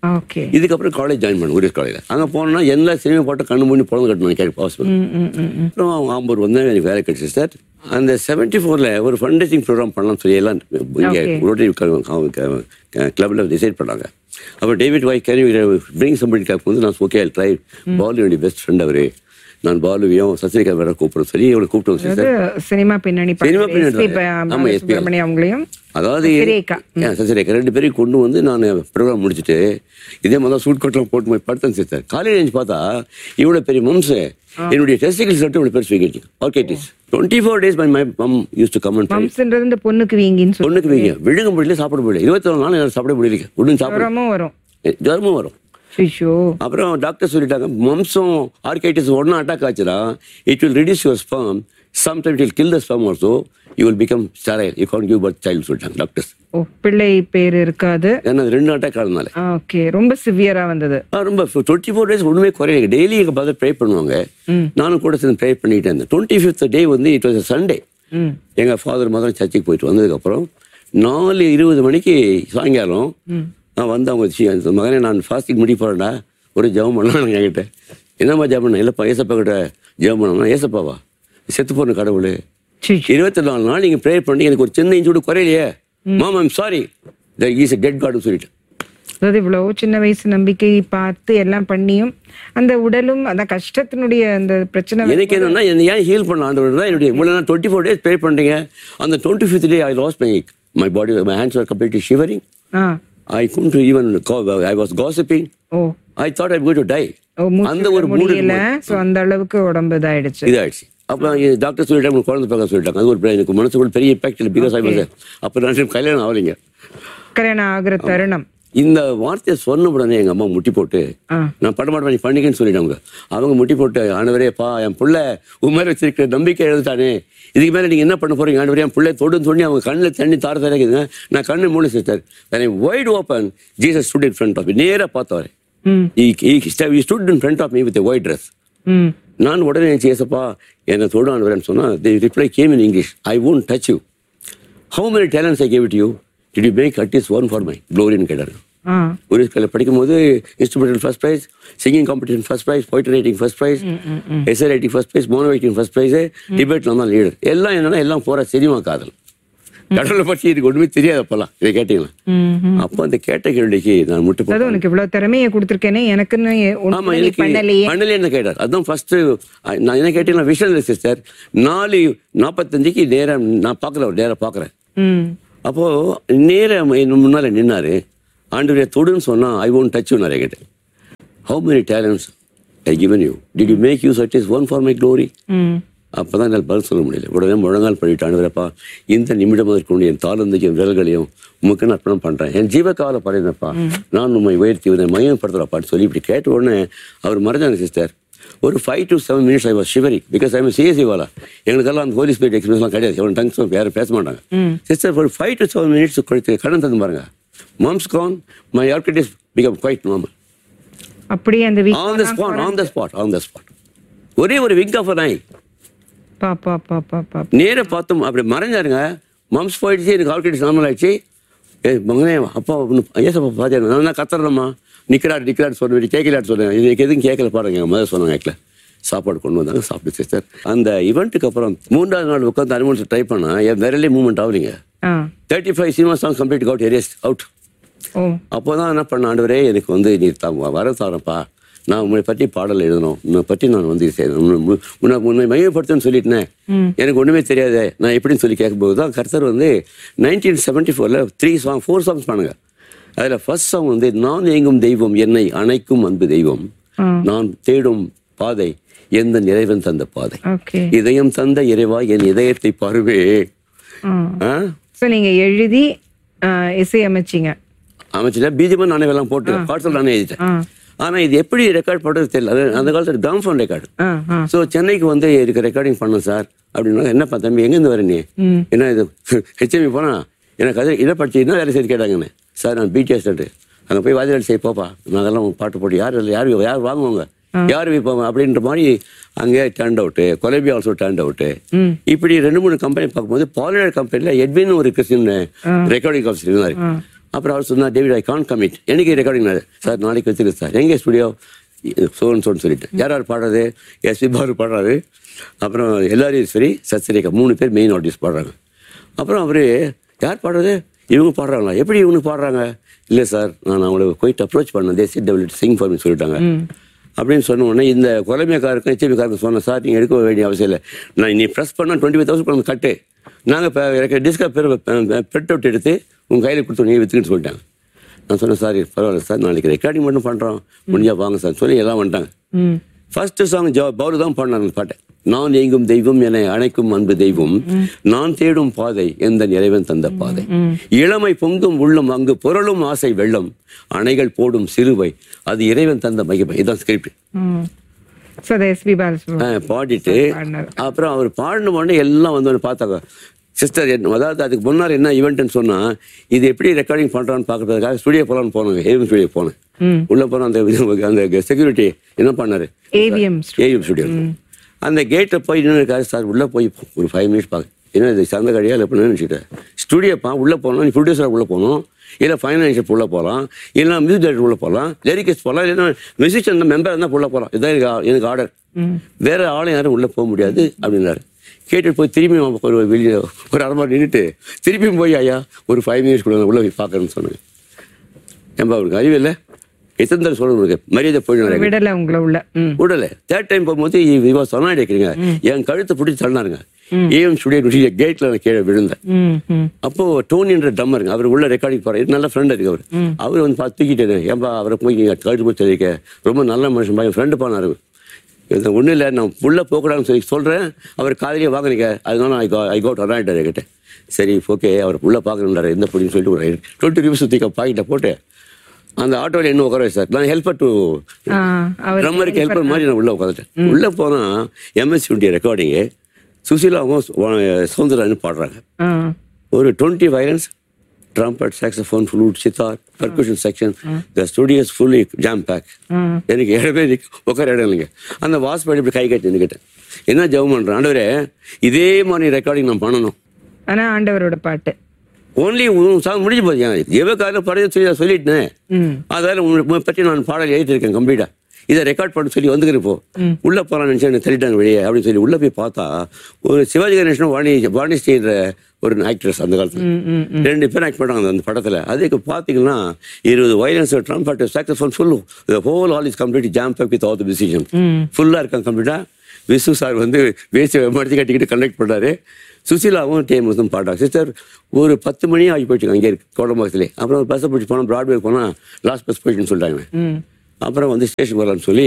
ஓகே. இதுக்கப்புறம் காலேஜ் ஜாயின் பண்ண ஊரிஸ் காலேஜில். அங்கே போனோம்னா எல்லா சினிமா போட்டு கண்ணு மூணு பிறந்து கட்டணும் கேட்க பாசிபிள். அப்புறம் அவங்க ஆம்பூர் வந்து எனக்கு வேலை கிடைச்சி சார். அந்த செவன்டி ஃபோரில் ஒரு ஃபண்ட் ரைசிங் ப்ரோக்ராம் பண்ணலாம்னு சொல்லி எல்லாம் இங்கே ரோட்டரி கிளப்பில் டிசைட் பண்ணாங்க. அப்போ David why can you bring somebody club வந்து நான் ஓகே ட்ரை பாலு என்னுடைய பெஸ்ட் ஃப்ரெண்ட் அவர். நான் பாலுவையும் சசிகா வேற கூப்பிடுறோம் சொல்லி இவங்களை கூப்பிட்டோம் சார். சினிமா பின்னணி சினிமா பின்னணி ஆமாம் எஸ்பி அவங்களையும் அதாவது சசிரேகா ரெண்டு பேரையும் கொண்டு வந்து நான் ப்ரோக்ராம் முடிச்சுட்டு இதே மாதிரி தான் சூட் கோட்லாம் போட்டு போய் படுத்தேன் சார். காலையில் எழுந்து பார்த்தா இவ்வளோ பெரிய மம்ஸ் என்னுடைய டெஸ்டிகல் சொல்லிட்டு இவ்வளோ பெருசு வீங்கிடுச்சு. ஆர்கேட்டிஸ் twenty four days my my mum use to come and மம்ஸ்ன்றது இந்த பொண்ணுக்கு வீங்கின்னு பொண்ணுக்கு வீங்க விழுங்க முடியல சாப்பிட முடியல இருபத்தி நாலு நாள் எனக்கு சாப்பிட முடியல ஒன்றும் சாப்பிடமும் வரும் ஜுரமும் வரும். அப்புறம் டாக்டர் சொல்லிட்டாங்க மம்சம் ஆர்கைட்டிஸ் ஒன்னா அட்டாக் ஆச்சுன்னா it will reduce your sperm sometimes it will kill the sperm also you will become sterile you can't give birth child சொல்லிட்டாங்க டாக்டர்ஸ். ஓ பிள்ளை பேர் இருக்காது ஏன்னா ரெண்டு அட்டாக் ஆனதுனால. ஓகே ரொம்ப சிவியரா வந்தது. ரொம்ப டுவெண்ட்டி ஃபோர் டேஸ் ஒன்றுமே குறைய டெய்லி எங்கள் பார்த்து ப்ரே பண்ணுவாங்க. நானும் கூட சேர்ந்து ப்ரே பண்ணிட்டு இருந்தேன். டுவெண்ட்டி ஃபிஃப்த் டே வந்து இட் வாஸ் சண்டே. எங்கள் ஃபாதர் மதம் சர்ச்சுக்கு போயிட்டு வந்ததுக்கப்புறம் நாலு இருபது மணிக்கு சாயங்காலம் நான் வந்து அவங்க மகனே நான் ஃபாஸ்டிங் முடி போகிறேன்டா ஒரு ஜெபம் பண்ணலாம் என்கிட்ட. என்னம்மா ஜெபம் பண்ண இல்லைப்பா ஏசப்பா கிட்ட ஜெபம் பண்ணோம்னா ஏசப்பாவா செத்து போன கடவுள் இருபத்தி நாலு நாள் நீங்கள் ப்ரேயர் பண்ணி எனக்கு ஒரு சின்ன இன்ச்சு கூட குறையிலையே மாம் I'm sorry is a dead காட்னு சொல்லிட்டு. அதாவது இவ்வளவு சின்ன வயசு நம்பிக்கை பார்த்து எல்லாம் பண்ணியும் அந்த உடலும் அந்த கஷ்டத்தினுடைய அந்த பிரச்சனை எனக்கு என்னன்னா என்ன ஏன் ஹீல் பண்ண ஆண்டவர் தான் என்னுடைய இவ்வளோ நான் டுவெண்ட்டி ஃபோர் டேஸ் ப்ரே பண்ணுறீங்க. அந்த twenty fifth day I last my my body my hands are completely shivering. I couldn't even I was gossiping. Oh. I thought I'm going to die. அந்த ஒரு மூடில சோ அந்த அளவுக்கு உடம்பு இதாயிடுச்சு. இதாயிடுச்சு. அப்ப டாக்டர் சொல்லிட்டாங்க குழந்தை பார்க்க சொல்லிட்டாங்க. அது ஒரு எனக்கு மனசுக்குள்ள பெரிய இம்பாக்ட் இல்லை. பிகாஸ் ஐ வாஸ் அப்ப நான் கல்யாணம் ஆகலைங்க. கல்யாணம் ஆகிற தருணம் இந்த வார்த்தையை சொன்ன உடனே எங்க அம்மா முட்டி போட்டு நான் பண்ண மாட்டேன் நீ பண்ணிக்கன்னு சொல்லிட்டாங்க. அவங்க முட்டி போட்டு ஆண்டவரேப்பா என் பிள்ளை உண்மையில வச்சிருக்கிற நம்பிக்கை எழுதுட்டானே இதுக்கு மேலே நீங்கள் என்ன பண்ண போறீங்க ஆண்டவரே என் பிள்ளை தொடுன்னு சொல்லி அவங்க கண்ணில் தண்ணி தார தரைக்குதுங்க. நான் கண்ணு மூணு sister white open Jesus stood in front of me நேராக பார்த்தவரே he stood in front of me with a white dress. நான் உடனே ஏசப்பா என்னை தொடு ஆண்டவரேன்னு சொன்னா the reply came in English I won't touch you. How many talents I gave it to you? Did you make at least one for my glory ன்னு கேட்டாரு. ஒரு ஸ்கூலில் படிக்கும் போது instrumental first prize, singing competition first prize, poetry writing first prize, S A writing first prize, mono writing first prize, டிபேட்ல தான் leader. எல்லாம் என்னன்னா எல்லாம் போற சினிமா காதல் கடவுளை பற்றி இதுக்கு ஒண்ணுமே தெரியாது அப்பெல்லாம். இதை கேட்டீங்களா? அப்போ அந்த கேட்ட கேள்விக்கு நான் முட்டு போட்டேன். உனக்கு இவ்வளவு திறமையை கொடுத்துருக்கேனே எனக்குன்னு ஆமா எனக்கு பண்ணலையேன்னு கேட்டார். அதுதான் ஃபர்ஸ்ட் நான் என்ன கேட்டீங்கன்னா விஷன் சிஸ்டர் நாலு நாற்பத்தஞ்சுக்கு நேரம் நான் பார்க்கல ஒரு நேரம் பார்க்குறேன். அப்போ நேரம் முன்னால நின்னாரு ஆண்டவரே தொடுன்னு சொன்னா ஐ ஒன்ட் டச் யூ நிறைய கேட்டேன். How many talents I given you did you make you Chhath is one for my glory? அப்போதான் என்னால் பதில் சொல்ல முடியல. உடனே முழங்கால் பண்ணிட்டு ஆண்டவரப்பா இந்த நிமிடம் அதற்கு என் தாளந்தையும் விரல்களையும் உமக்கு அர்ப்பணம் பண்றேன். என் ஜீவக்கால பாருங்கப்பா நான் உண்மை உயர்த்தி உன்னை மையப்படுத்துறப்பான்னு சொல்லி இப்படி கேட்ட உடனே அவர் மறைஞ்சாங்க சிஸ்டர். ஒரு five to seven minutes I was shivering because I am CSC வாலா. எங்களுக்கெல்லாம் அந்த ஹோலி ஸ்பிரிட் எக்ஸ்பீரியன்ஸ்லாம் கிடையாது. எவ்வளோ டங்ஸ் யாரும் பேச மாட்டாங்க. சிஸ்டர் ஒரு ஃபைவ் டு செவன் மினிட்ஸ் கொடுத்து கடன் தந்து பாருங்க. Mom's gone, my arthritis become quite normal. அப்படியே அந்த week on the spot on the spot on the spot ஒரே ஒரு விங்க் ஆஃப் an eye பா பா பா பா பா நேரா பார்த்தோம் அப்படி மறைஞ்சாருங்க. மம்ஸ் போயிடுச்சு எனக்கு ஆர்த்ரைட்டிஸ் நார்மல் ஆயிடுச்சு. ஏ மகனே அப்பா ஏசப்பா பார்த்தேன் நான் கத்துறேம்மா நிற்கிறாரு நிற்கிறாரு சொன்னேன் கேட்கலான்னு சொன்னேன். இதுக்கு எதுவும் கேட்கல பாருங்க எங்கள் மதர் சொன்னாங்க கேட்கல. சாப்பாடு கொண்டு வந்தாங்க சாப்பிட்டு சிஸ்டர். அந்த ஈவெண்ட்டுக்கு அப்புறம் மூன்றாவது நாள் உட்காந்து அனிமல்ஸ் ட்ரை பண்ணா என் விரலே movement ஆகலிங்க. Thirty five cinema song complete out Erased out. அப்போதான் என்ன பண்ண ஆண்டவரே எனக்கு வந்து நீ வர தாரப்பா நான் உன்னை பற்றி பாடல் எழுதணும் உன்னை பற்றி நான் வந்து உன்னை உன்னை மையப்படுத்தணும்னு சொல்லிட்டேன். எனக்கு ஒன்றுமே தெரியாது நான் எப்படின்னு சொல்லி கேட்கும்போது தான் கர்த்தர் வந்து நைன்டீன் செவன்டி ஃபோரில் த்ரீ சாங் ஃபோர் சாங்ஸ் பண்ணுங்க. அதில் ஃபர்ஸ்ட் சாங் வந்து நான் ஏங்கும் தெய்வம் என்னை அணைக்கும் அன்பு தெய்வம் நான் தேடும் பாதை எந்த நிறைவன் தந்த பாதை இதயம் தந்த இறைவா என் இதயத்தை பாருவே. நீங்க எழுதி இசை அமைச்சிங்க அமைச்சிட்டேன். பீஜமா நானே எல்லாம் போட்டு பாட்ஸில் நானே எழுதிட்டேன். ஆனா இது எப்படி ரெக்கார்ட் பண்றது தெரியல. அது அந்த காலத்துல கிராம் ஃபோன் ரெக்கார்டு. ஸோ சென்னைக்கு வந்து இதுக்கு ரெக்கார்டிங் பண்ணோம் சார் அப்படின்னா என்னப்பா தம்பி எங்கேருந்து வர நீ என்ன இது ஹெச்எம்இ போனா எனக்கு அது இதை படிச்சு என்ன வேலை செய்து கேட்டாங்கன்னு. சார் நான் பிடிஎஸ் அங்கே போய் வாதிராடி செய்ய போப்பா நாங்கெல்லாம் பாட்டு போட்டு யார் இல்லை யார் யார் வாங்குவாங்க யார் விற்பாங்க அப்படின்ற மாதிரி அங்கே turn out Colombia also turn out. இப்படி ரெண்டு மூணு கம்பெனி பார்க்கும்போது பாலியர் கம்பெனியில் எட்வின் ஒரு கிறிஸ்டின் ரெக்கார்டிங் ஆஃபீஸர் இருந்தார். அப்புறம் அவர் சொன்னார், டேவிட் ஐ கான் கமிட், எனக்கு ரெக்கார்டிங் சார் நாளைக்கு வச்சுருக்கு சார், எங்கே ஸ்டுடியோ சோன்னு சோன்னு சொல்லிட்டு யார் யார் பாடுறது, எஸ்பி பாரு பாடுறாரு, அப்புறம் எல்லாரையும் சரி சத்சரிகா மூணு பேர் மெயின் ஆர்டிஸ்ட் பாடுறாங்க. அப்புறம் அவர் யார் பாடுறது, இவங்க பாடுறாங்களா, எப்படி இவங்க பாடுறாங்க, இல்லை சார் நான் அவங்கள போயிட்டு அப்ரோச் பண்ணேன், தே chit develop Singh for me சொல்லிட்டாங்க. அப்படின்னு சொன்ன உடனே இந்த குலமைக்காருக்கும் ஹெச்எபிக்காருக்கும் சொன்னேன், சார் நீங்கள் எடுக்க வேண்டிய அவசியம் இல்லை, நான் நீ ப்ரெஸ் பண்ணால் டுவெண்ட்டி ஃபைவ் தௌசண்ட் பண்ண கட்டு, நாங்கள் இப்போ டிஸ்கா பேர் பிரிண்ட் அவுட் எடுத்து உங்கள் கையில் கொடுத்து நீங்கள் விற்றுக்கிட்டு சொல்லிட்டாங்க. நான் சொன்னேன், சார் பரவாயில்ல சார், நாளைக்கு ரெக்கார்டிங் மட்டும் பண்ணுறோம், முடிஞ்சா வாங்க சார் சொல்லி எல்லாம் வந்துட்டாங்க. ஃபர்ஸ்ட் சாங் ஜா பவுரு தான் பாடினாங்க அந்த பாட்டை. நான் எங்கும் தெய்வம் என அணைக்கும் அன்பு தெய்வம், நான் தேடும் பாதை எந்த இறைவன் தந்த பாதை, இளமை பொங்கும் உள்ளம் அங்கு புரளும் ஆசை வெள்ளம், அணைகள் போடும் சிறுவை அது இறைவன் தந்த மகிமை. இதுதான் ஸ்கிரிப்ட். பாடிட்டு அப்புறம் அவர் பாடின உடனே எல்லாம் வந்து பார்த்தாங்க. சிஸ்டர் அதாவது அதுக்கு முன்னாடி என்ன ஈவெண்ட்னு சொன்னா, இது எப்படி ரெக்கார்டிங் பண்றான்னு பாக்குறதுக்காக ஸ்டுடியோ போலான்னு போனாங்க. ஏவிஎம் ஸ்டுடியோ போனேன். உள்ள போன அந்த அந்த செக்யூரிட்டி என்ன பண்ணாரு, ஏவிஎம் ஸ்டுடியோ அந்த கேட்டை போய் நின்று இருக்காரு. சார் உள்ள போய் ஒரு ஃபைவ் மினிட்ஸ் பார்க்க, என்ன இது சந்த கடையா இல்லை எப்படின்னு நினச்சிட்டேன். ஸ்டுடியோப்பா உள்ள போனோம், நீ ப்ரொடியூசராக உள்ள போகணும், இல்லை ஃபைனான்ஷியல் உள்ள போகலாம், இல்லைனா மியூசிக் டைரக்டர் உள்ள போகலாம், லிரிக்ஸ் போகலாம், இல்லைன்னா மியூசிஷியன் மெம்பர் இருந்தால் உள்ள போகலாம், இதுதான் எனக்கு எனக்கு ஆர்டர், வேற ஆளும் யாரும் உள்ள போக முடியாது அப்படின்னாரு. கேட்டுட்டு போய் திரும்பி ஒரு வெளியே ஒரு அரை மணி நின்றுட்டு திரும்பியும் போய் ஐயா ஒரு ஃபைவ் மினிட்ஸ் கூட உள்ள போய் பார்க்கறேன்னு சொன்னாங்க. ஏன்பா அவருக்கு அறிவு இல்லை, எத்தனை தடவை சொல்லணும், மரியாதை போயிடுவாங்க விடலை உங்களை உள்ள விடலை. தேர்ட் டைம் போகும்போது இவா சொன்னா கேட்குறீங்க, என் கழுத்தை பிடிச்சி தள்ளினாருங்க. ஏஎம் ஸ்டுடியோ கேட்ல கீழே விழுந்தேன். அப்போ டோனின்ற ட்ரம்மருங்க, அவர் உள்ள ரெக்கார்டிங் போறாரு, நல்ல ஃப்ரெண்ட் இருக்கு அவர். அவர் வந்து பார்த்து தூக்கிட்டேன், ஏன்பா அவரை போய் கழுத்து போய் தெரிவிக்க, ரொம்ப நல்ல மனுஷன், என் ஃப்ரெண்டு போனாரு. ஒன்றும் இல்லை, நான் உள்ள போகக்கூடாதுன்னு சொல்லி சொல்றேன், அவர் காலையிலேயே வாங்கினீங்க, அதனால ஐ கோட் அராயிட்டார் கிட்ட. சரி ஓகே, அவர் உள்ள பார்க்கணுன்றாரு, எந்த பொடின்னு சொல்லிட்டு ஒரு டுவெண்ட்டி ருபீஸ் சுற்றி பாக்கெட்டை போட்டு அந்த ஆட்டோவில் என்ன உட்கார சார், நான் ஹெல்ப்பர் டு ட்ரம்மருக்கு ஹெல்ப்பர் மாதிரி நான் உள்ள உட்காந்துட்டேன். உள்ள போனால் எம்எஸ்சியுடைய ரெக்கார்டிங்கு சுசீலாவும் சவுந்தரான்னு பாடுறாங்க. ஒரு twenty violence, trumpet, saxophone, flute, sitar, percussion section, த ஸ்டுடியோஸ் ஃபுல்லி ஜாம் பேக். எனக்கு இடமே உட்கார இடம் இல்லைங்க. அந்த வாஸ்பேட் இப்படி கை கட்டி நின்றுக்கிட்டேன். என்ன ஜெபம் பண்ணுறேன், ஆண்டவரே இதே மாதிரி ரெக்கார்டிங் நான் பண்ணணும். ஆனால் ஆண்டவரோட பாட்டு ஓன்லி சாங் முடிஞ்சு போச்சு. எவ்வளோ காலையில் பழைய சொல்லி சொல்லிட்டேன், அதால உங்களை பற்றி நான் பாடல் எழுதியிருக்கேன் கம்ப்ளீட்டாக, இதை ரெக்கார்ட் பண்ண சொல்லி வந்துக்கிறப்போ உள்ள போகலான்னு நினச்சி எனக்கு தள்ளிட்டாங்க வெளியே அப்படின்னு சொல்லி உள்ள போய் பார்த்தா ஒரு சிவாஜி கணேசனும் வாணி வாணிஸ்ரீன்ற ஒரு ஆக்ட்ரஸ் அந்த காலத்தில் ரெண்டு பேரும் ஆக்ட் பண்ணாங்க அந்த படத்தில். அதுக்கு பார்த்தீங்கன்னா இருபது வயலன்ஸ், ட்ரம்பட், சாக்ஸோஃபோன் ஃபுல்லும் whole all is complete jam back with all the musician ஃபுல்லாக இருக்காங்க கம்ப்ளீட்டாக. விசு சார் வந்து வேஸ்ட் மடிச்சு கட்டிக்கிட்டு கண்டக்ட் பண்ணாரு. சுசீலாவும் டேம் வந்து பாட்டாங்க. சிஸ்டர் ஒரு பத்து மணி ஆகி போயிடுச்சுங்க அங்கே இருக்கு கோடம்பாக்கத்துலேயே. அப்புறம் பஸ்ஸை பிடிச்சி போனால் ப்ராட்வே போனால் லாஸ்ட் பஸ் போயிடுச்சுன்னு சொல்லிட்டாங்க. அப்புறம் வந்து ஸ்டேஷன் வரலான்னு சொல்லி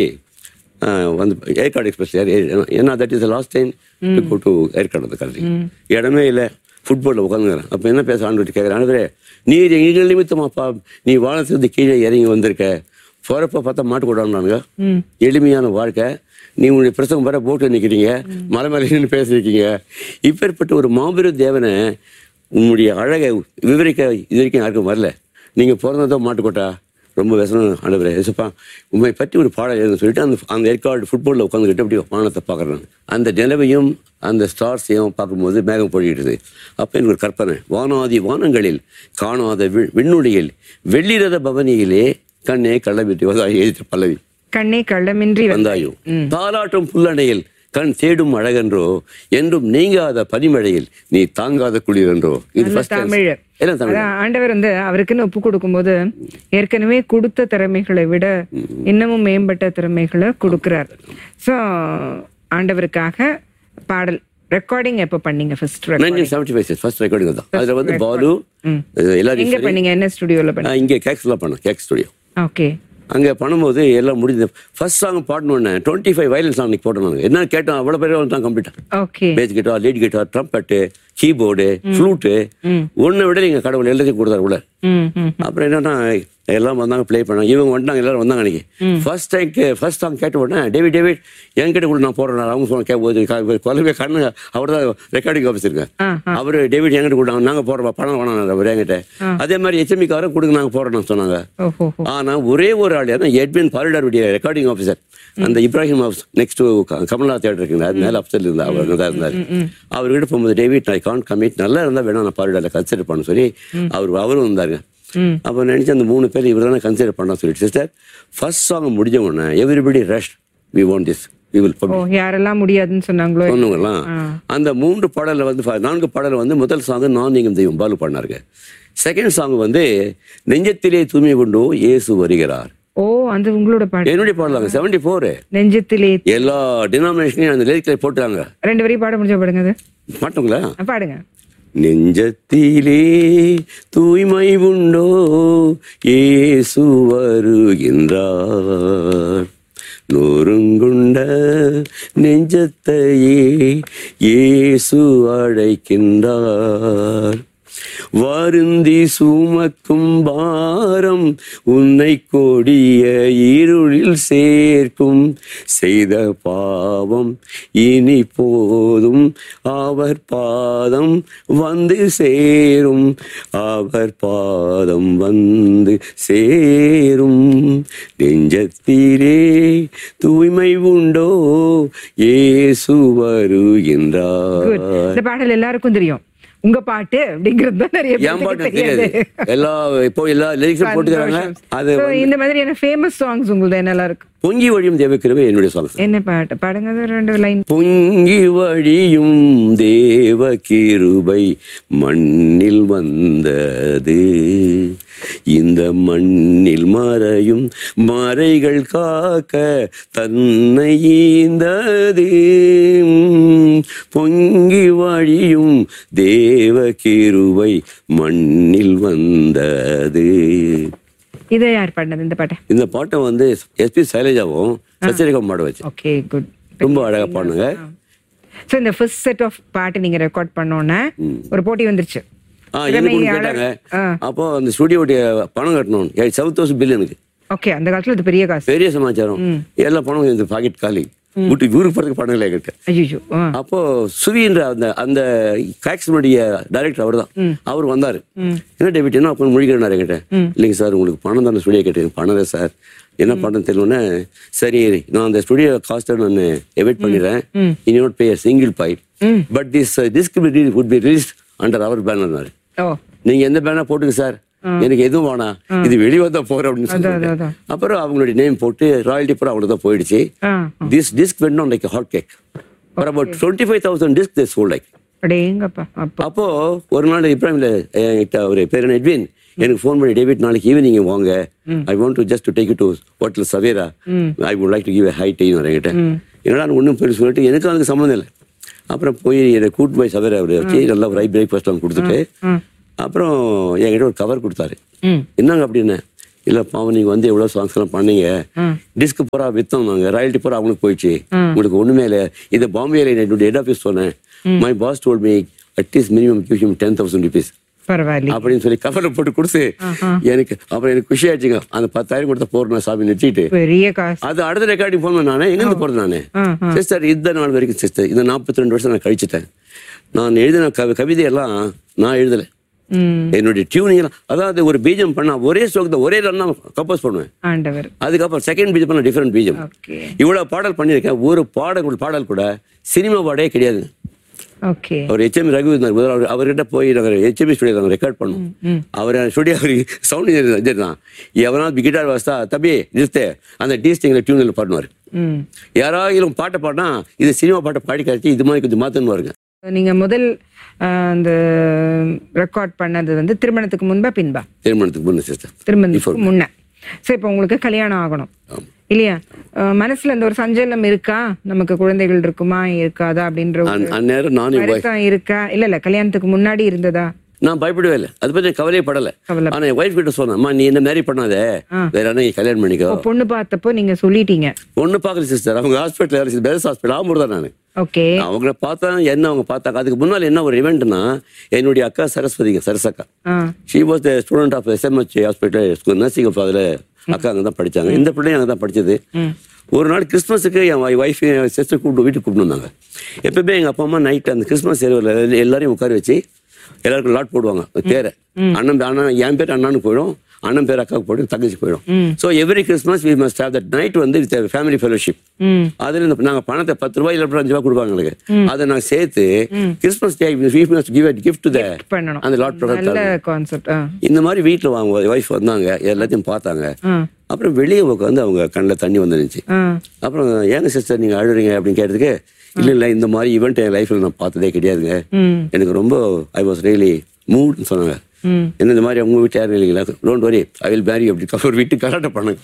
வந்து ஏற்காடு எக்ஸ்பிரஸ் ஏர் ஏன்னா that is the last time to to Yercaud அந்த கல்வி இடமே இல்லை. ஃபுட்பாலில் உட்காந்துக்கிறேன். அப்போ என்ன பேச ஆண்டு கேட்குறேன், ஆண்டவரே நீர் எங்கள் நிமித்தமாப்பா நீ வானத்திலிருந்து கீழே இறங்கி வந்திருக்க, போகிறப்ப பார்த்தா மாட்டு கொண்டாடுனானுங்க, எளிமையான வாழ்க்கை, நீ உன்னுடைய பிரசவம் வர போட்டு நிற்கிறீங்க, மலை மேலே பேசியிருக்கீங்க, இப்பேற்பட்ட ஒரு மாபெரும் தேவனை உன்னுடைய அழகை விவரிக்க இது வரைக்கும் யாருக்கும் வரல, நீங்கள் பிறந்ததோ மாட்டுக்கோட்டா, ரொம்ப விசனம் ஆண்டவரே ஏசப்பா உண்மை பற்றி ஒரு பாடல் எழுதுன்னு சொல்லிட்டு அந்த அந்த ஏற்காடு ஃபுட்பாலில் உட்காந்துக்கிட்டு அப்படி வானத்தை பார்க்குறேன். அந்த நிலவையும் அந்த ஸ்டார்ஸையும் பார்க்கும்போது மேகம் பொழியிடுது. அப்போ எனக்கு ஒரு கற்பனை, வானாதி வானங்களில் காணாத வி விண்ணுடையில் வெள்ளிரத பவனியிலே கண்ணே கள்ளமின்றி வந்தாயோ எழுதிட்டு பல்லவி, கண்ணே கள்ளமின்றி வந்தாயோ தாலாட்டும் புல்லணையில் கண் தேடும் அழகென்றோ என்றும் நீங்காத பனிமழையில் நீ தாங்காத குளிர் என்றோ. இது தமிழ். ஆண்டவர் வந்து அவருக்குன்னு ஒப்பு கொடுக்கும் போது ஏற்கனவே கொடுத்த திறமைகளை விட இன்னமும் மேம்பட்ட திறமைகளை கொடுக்கிறார். ஸோ ஆண்டவருக்காக பாடல் ரெக்கார்டிங் எப்போ பண்ணீங்க? First nineteen seventy five first recording தான். அதில் வந்து பாலு எல்லாரும் எங்க பண்ணீங்க? என்ன ஸ்டுடியோவில் பண்ணீங்க? இங்கே கேக்ஸ்லாம் பண்ணேன், கேக் ஸ்டுடியோ. ஓகே. அங்கே பண்ணும்போது எல்லாம் முடிஞ்சது. First song பாடணுன்னு twenty five violence song போட்டோம். என்ன கேட்டோம் அவ்வளோ பேர் தான் கம்ப்ளீட்டாக base guitar, lead guitar, trumpet, keyboard, flute, ஒன்றை விட நீங்கள் கடவுள் எல்லாத்தையும் கொடுத்தாரு உள்ள. அப்புறம் என்னன்னா எல்லாம் வந்தாங்க ப்ளே பண்ணாங்க, இவங்க வந்துட்டாங்க, எல்லாரும் வந்தாங்க. அன்னைக்கு ஃபர்ஸ்ட் டைம் ஃபர்ஸ்ட் சாங் கேட்ட உடனே டேவிட் டேவிட் என்கிட்ட கூட நான் போடுறேன், அவங்க சொன்ன கேட்போது கொலவே கண்ணு அவர் தான் ரெக்கார்டிங் ஆஃபீஸ் இருக்கேன், அவர் டேவிட் என்கிட்ட கூட நாங்கள் போடுறோம் பணம் வேணாம் அவர் என்கிட்ட. அதே மாதிரி எச்எம்இக்காரன் கொடுங்க நாங்கள் போடுறோம்னு சொன்னாங்க. ஆனால் ஒரே ஒரு ஆள் யாரும் எட்வின் பாரிடாருடைய ரெக்கார்டிங் ஆஃபீஸர், அந்த Ibrahim house next Kamala theatre இருக்குங்க, அது மேலே அப்சல் இருந்தா அவர் தான் இருந்தார். அவர்கிட்ட போகும்போது டேவிட் ஐ கான்ட் கமிட், நல்லா இருந்தால் வேணா நான் பாரிடாரில் கன்சிடர் பண்ண சொல்லி அவர் அவரும் இருந்தாருங்க. அப்போ நினச்சி அந்த மூணு பேர் இவர் தானே கன்சிடர் பண்ண சொல்லிட்டு சிஸ்டர் ஃபர்ஸ்ட் சாங் முடிஞ்ச உடனே everybody rush we want this யாரெல்லாம் முடியாதுன்னு சொன்னாங்களோ சொன்னவங்கலாம் அந்த மூன்று பாடல வந்து நான்கு பாடல வந்து முதல் சாங் நான் நீங்கும் தெய்வம் பாலு பாடினாருங்க. செகண்ட் சாங் வந்து நெஞ்சத்திலே தூய்மை கொண்டு இயேசு வருகிறார். ஓ அந்த உங்களோட பாடல் என்னுடைய பாடலாங்க செவன்டி ஃபோர் நெஞ்சத்திலே எல்லா டினாமினேஷனையும் அந்த லிரிக்ல போட்டாங்க. ரெண்டு வரையும் பாட முடிஞ்ச பாடுங்க அது மாட்டோங்களா பாடுங்க. நெஞ்சத்திலே தூய்மை உண்டோ இயேசு வருகின்றார் நொறுங்குண்ட நெஞ்சத்தையே இயேசு அழைக்கின்றார் வருந்தி சுமக்கும் பாரம் உன்னை கொடிய இருளில் சேர்க்கும் செய்த பாவம் இனி போதும் அவர் பாதம் வந்து சேரும் அவர் பாதம் வந்து சேரும் நெஞ்சத்திலே தூய்மை உண்டோ இயேசு வருகின்றார். இந்த பாடல் எல்லாருக்கும் தெரியும். உங்க பாட்டு அப்படிங்கிறது தான் நிறைய பேருக்கு தெரியாது. எல்லா இப்போ எல்லா லிரிக்ஸும் போட்டுக்கறாங்க. அது இந்த மாதிரியான ஃபேமஸ் சாங்ஸ் உங்களுக்கு என்னெல்லாம் இருக்கு? பொங்கி வழியும் தேவக்கிருபை என்னுடைய சாங்ஸ். என்ன பாட்டு பாடுங்க ரெண்டு லைன். பொங்கி வழியும் தேவக்கிருபை மண்ணில் வந்தது இந்த மண்ணில் மறையும் மறைகள் காக்க தன்னை ஈந்தது பொங்கி வழியும் தேவக்கிருபை மண்ணில் வந்தது. இதை யார் பாடினது இந்த பாட்டை? இந்த பாட்டை வந்து எஸ்பி சைலஜாவும் சசிரேகாவும் பாட வச்சு. Okay good. ரொம்ப அழகா பாடுங்க. சோ இந்த ஃபர்ஸ்ட் செட் ஆஃப் பாட்டு நீங்க ரெக்கார்ட் பண்ணோன்னே ஒரு போட்டி வந்துருச்சு. கேட்டாங்க. அப்போ அந்த ஸ்டுடியோடைய பணம் கட்டணும் செவன் தௌசண்ட் பில்லியனுக்கு. ஓகே அந்த காலத்துல இது பெரிய காசு பெரிய சமாச்சாரம். எல்லா பணம் இந்த பாக்கெட் காலி வீட்டு ஊருக்கு போறதுக்கு பணம் இல்லை என்கிட்ட. அப்போ சுவின்ற அந்த அந்த காக்ஸனுடைய டைரக்டர் அவர் தான். அவர் வந்தாரு. என்ன டேவிட் என்ன அப்போ முடிக்கிறாரு என்கிட்ட. இல்லைங்க சார் உங்களுக்கு பணம் தானே ஸ்டுடியோ கேட்டேன். பணம் இல்லை சார் என்ன பண்றேன்னு தெரியலன்னு சரி நான் அந்த ஸ்டுடியோ காஸ்ட்டை நான் எவைட் பண்ணிடுறேன். இன் not pay single point but this disk would be released under our banner. நீங்க எந்த பேனர் போட்டுங்க சார் எனக்கு எதுவும் வேணாம் இது வெளியே வந்தா போற அப்படின்னு சொல்லிட்டு அப்புறம் அவங்களுடைய நேம் போட்டு ராயல்டி பூரா அவங்களுக்கு தான் போயிடுச்சு. This disk went on like hot cake for about twenty five thousand disk they sold like. அப்போ ஒரு நாள் இப்ராஹிம்ல என்கிட்ட ஒரு பேர் எட்வின் எனக்கு ஃபோன் பண்ணி டேவிட் நாளைக்கு ஈவினிங் வாங்க I want to just to take you to hotel Savera I would like to give a high tea என்கிட்ட. என்னடா ஒன்றும் பேர் சொல்லிட்டு எனக்கு அதுக்கு சம்மந்தம் இல்லை. அப்புறம் போய் என்னை கூட்டு போய் சவேரா அவரை வச்சு நல்லா ஒரு பிரேக்ஃபாஸ்ட் அவங்க கொடுத்துட்டு அப்புறம் என்கிட்ட ஒரு கவர் கொடுத்தாரு. என்னங்க அப்படின்னு இல்ல பாவம் நீங்க வந்து எவ்வளவு சாங்ஸ் எல்லாம் பண்ணீங்க டிஸ்க் பூரா வித்தோம் நாங்க ராயல்டி பூரா அவங்களுக்கு போயிடுச்சு உங்களுக்கு ஒண்ணுமே இல்லை. இதை பாம்பேல என்னுடைய ஹெட் ஆஃபீஸ் சொன்னேன். My boss told me at least minimum give him ten thousand rupees அப்படின்னு சொல்லி கவலை போட்டு கொடுத்து எனக்கு அப்புறம் எனக்கு குஷி ஆயிடுச்சுங்க. அந்த பத்தாயிரம் கொடுத்த போறேன் சாமி நிறுத்திட்டு அது அடுத்த ரெக்கார்டிங் போன் நானே எங்க இருந்து போறது நானே சிஸ்டர் இந்த நாள் வரைக்கும் சிஸ்டர் இந்த நாற்பத்தி ரெண்டு வருஷம் நான் கழிச்சுட்டேன். நான் எழுதின கவிதையெல்லாம் நான் எழுதலை. என்னுடைய டியூனிங் எல்லாம் அதாவது ஒரு பீஜம் பண்ணா ஒரே ஸ்ட்ரோக் ஒரே ரன் கம்போஸ் பண்ணுவேன். அதுக்கப்புறம் செகண்ட் பீஜம் பண்ண டிஃபரெண்ட் பீஜம். இவ்வளவு பாடல் பண்ணியிருக்கேன். ஒரு பாடல் பாடல் கூட சினிமா பாடே கிடையாது. அவர் எச்எம் ரகு இருந்தார். அவர்கிட்ட போய் நாங்கள் எச்எம்பி ஸ்டுடியோ நாங்கள் ரெக்கார்ட் பண்ணோம். அவர் ஸ்டுடியோ அவருக்கு சவுண்ட் இன்ஜினியர் தான். எவனாவது கிட்டார் வாசித்தா தம்பி நிறுத்த அந்த டீஸ்டிங்ல டியூனில் பாடுவார். யாராவது பாட்டை பாடினா இது சினிமா பாட்டை பாடி காய்ச்சி இது மாதிரி கொஞ்சம் மாற்றணும் வருங்க. நீங்க முதல் அந்த ரெக்கார்ட் பண்ணது வந்து திருமணத்துக்கு முன்பா பின்பா? திருமணத்துக்கு முன்ன சிஸ்டர். திருமணத்துக்கு முன்ன. சரி இப்போ உங்களுக்கு கல்யாணம் ஆகணும் இல்லையா? மனசுல இந்த ஒரு சஞ்சலம் இருக்கா நமக்கு குழந்தைகள் இருக்குமா இருக்காதா அப்படின்ற இருக்கா? இல்ல இல்ல கல்யாணத்துக்கு முன்னாடி இருந்ததா? நான் பயப்படவே இல்லை. அதை பத்தி கவலைப்படலை. ஆனா என் வைஃப் கிட்ட சொன்னேன் நீ என்ன மேரி பண்ணாத வேற என்ன கல்யாணம் பண்ணிக்கோ. பொண்ணு பார்த்தப்போ நீங்க சொல்லிட்டீங்க? பொண்ணு பாக்கல சிஸ்டர். அவங்க ஹாஸ்பிட்டல் பெஸ்ட் ஹாஸ்பிட்டல் ஆம்பூர் தான். நான் அவங்கள பார்த்தா என்ன அவங்க பார்த்தாங்க. அதுக்கு முன்னால என்ன ஒரு இவெண்ட்னா என்னுடைய அக்கா சரஸ்வதிங்க சரசக்கா she was the student of SMH hospital nursing. அதுல அக்கா அங்கே தான் படிச்சாங்க. இந்த பிள்ளையும் அங்கே தான் படிச்சது. ஒரு நாள் கிறிஸ்மஸுக்கு என் வைஃப் என் சிஸ்டர் கூப்பிட்டு வீட்டுக்கு கூப்பிட்டு வந்தாங்க. எப்பவுமே எங்க அப்பா அம்மா நைட் அந்த கிறிஸ்மஸ் எல்லாரையும் உட்கார வச்சு எல்லாருக்கும் லாட் போடுவாங்க பேரை. அண்ணன் அண்ணன் என் பேர் அண்ணான்னு போயிடும் அண்ணன் பேர் அக்காவுக்கு போட்டு தங்கச்சி போயிடும். So every Christmas we must have that night வந்து வித் ஃபேமிலி ஃபெலோஷிப். அதில் இந்த நாங்கள் பணத்தை பத்து ரூபாய் இல்லை அஞ்சு ரூபாய் கொடுப்பாங்க எங்களுக்கு. அதை நான் சேர்த்து Christmas day we must give a gift to the அந்த லாட் ப்ராடக்ட். இந்த மாதிரி வீட்டில் வாங்க ஒய்ஃப் வந்தாங்க, எல்லாத்தையும் பார்த்தாங்க. அப்புறம் வெளியே உட்காந்து அவங்க கண்ணில் தண்ணி வந்துருந்துச்சு. அப்புறம் ஏங்க சிஸ்டர் நீங்க அழுறீங்க அப்படின்னு கேட்டதுக்கு, இல்ல இல்ல இந்த மாதிரி ஈவெண்ட் என் லைஃப்ல நான் பார்த்ததே கிடையாதுங்க, எனக்கு ரொம்ப ஐ வாஸ் ரியலி மூட்னு சொன்னாங்க. என்ன இந்த மாதிரி உங்க வீட்டு யாரும் இல்லைங்களா, டோன்ட் வரி ஐ வில் மேரி அப்படி ஒரு வீட்டு கலாட்ட பண்ணுங்க.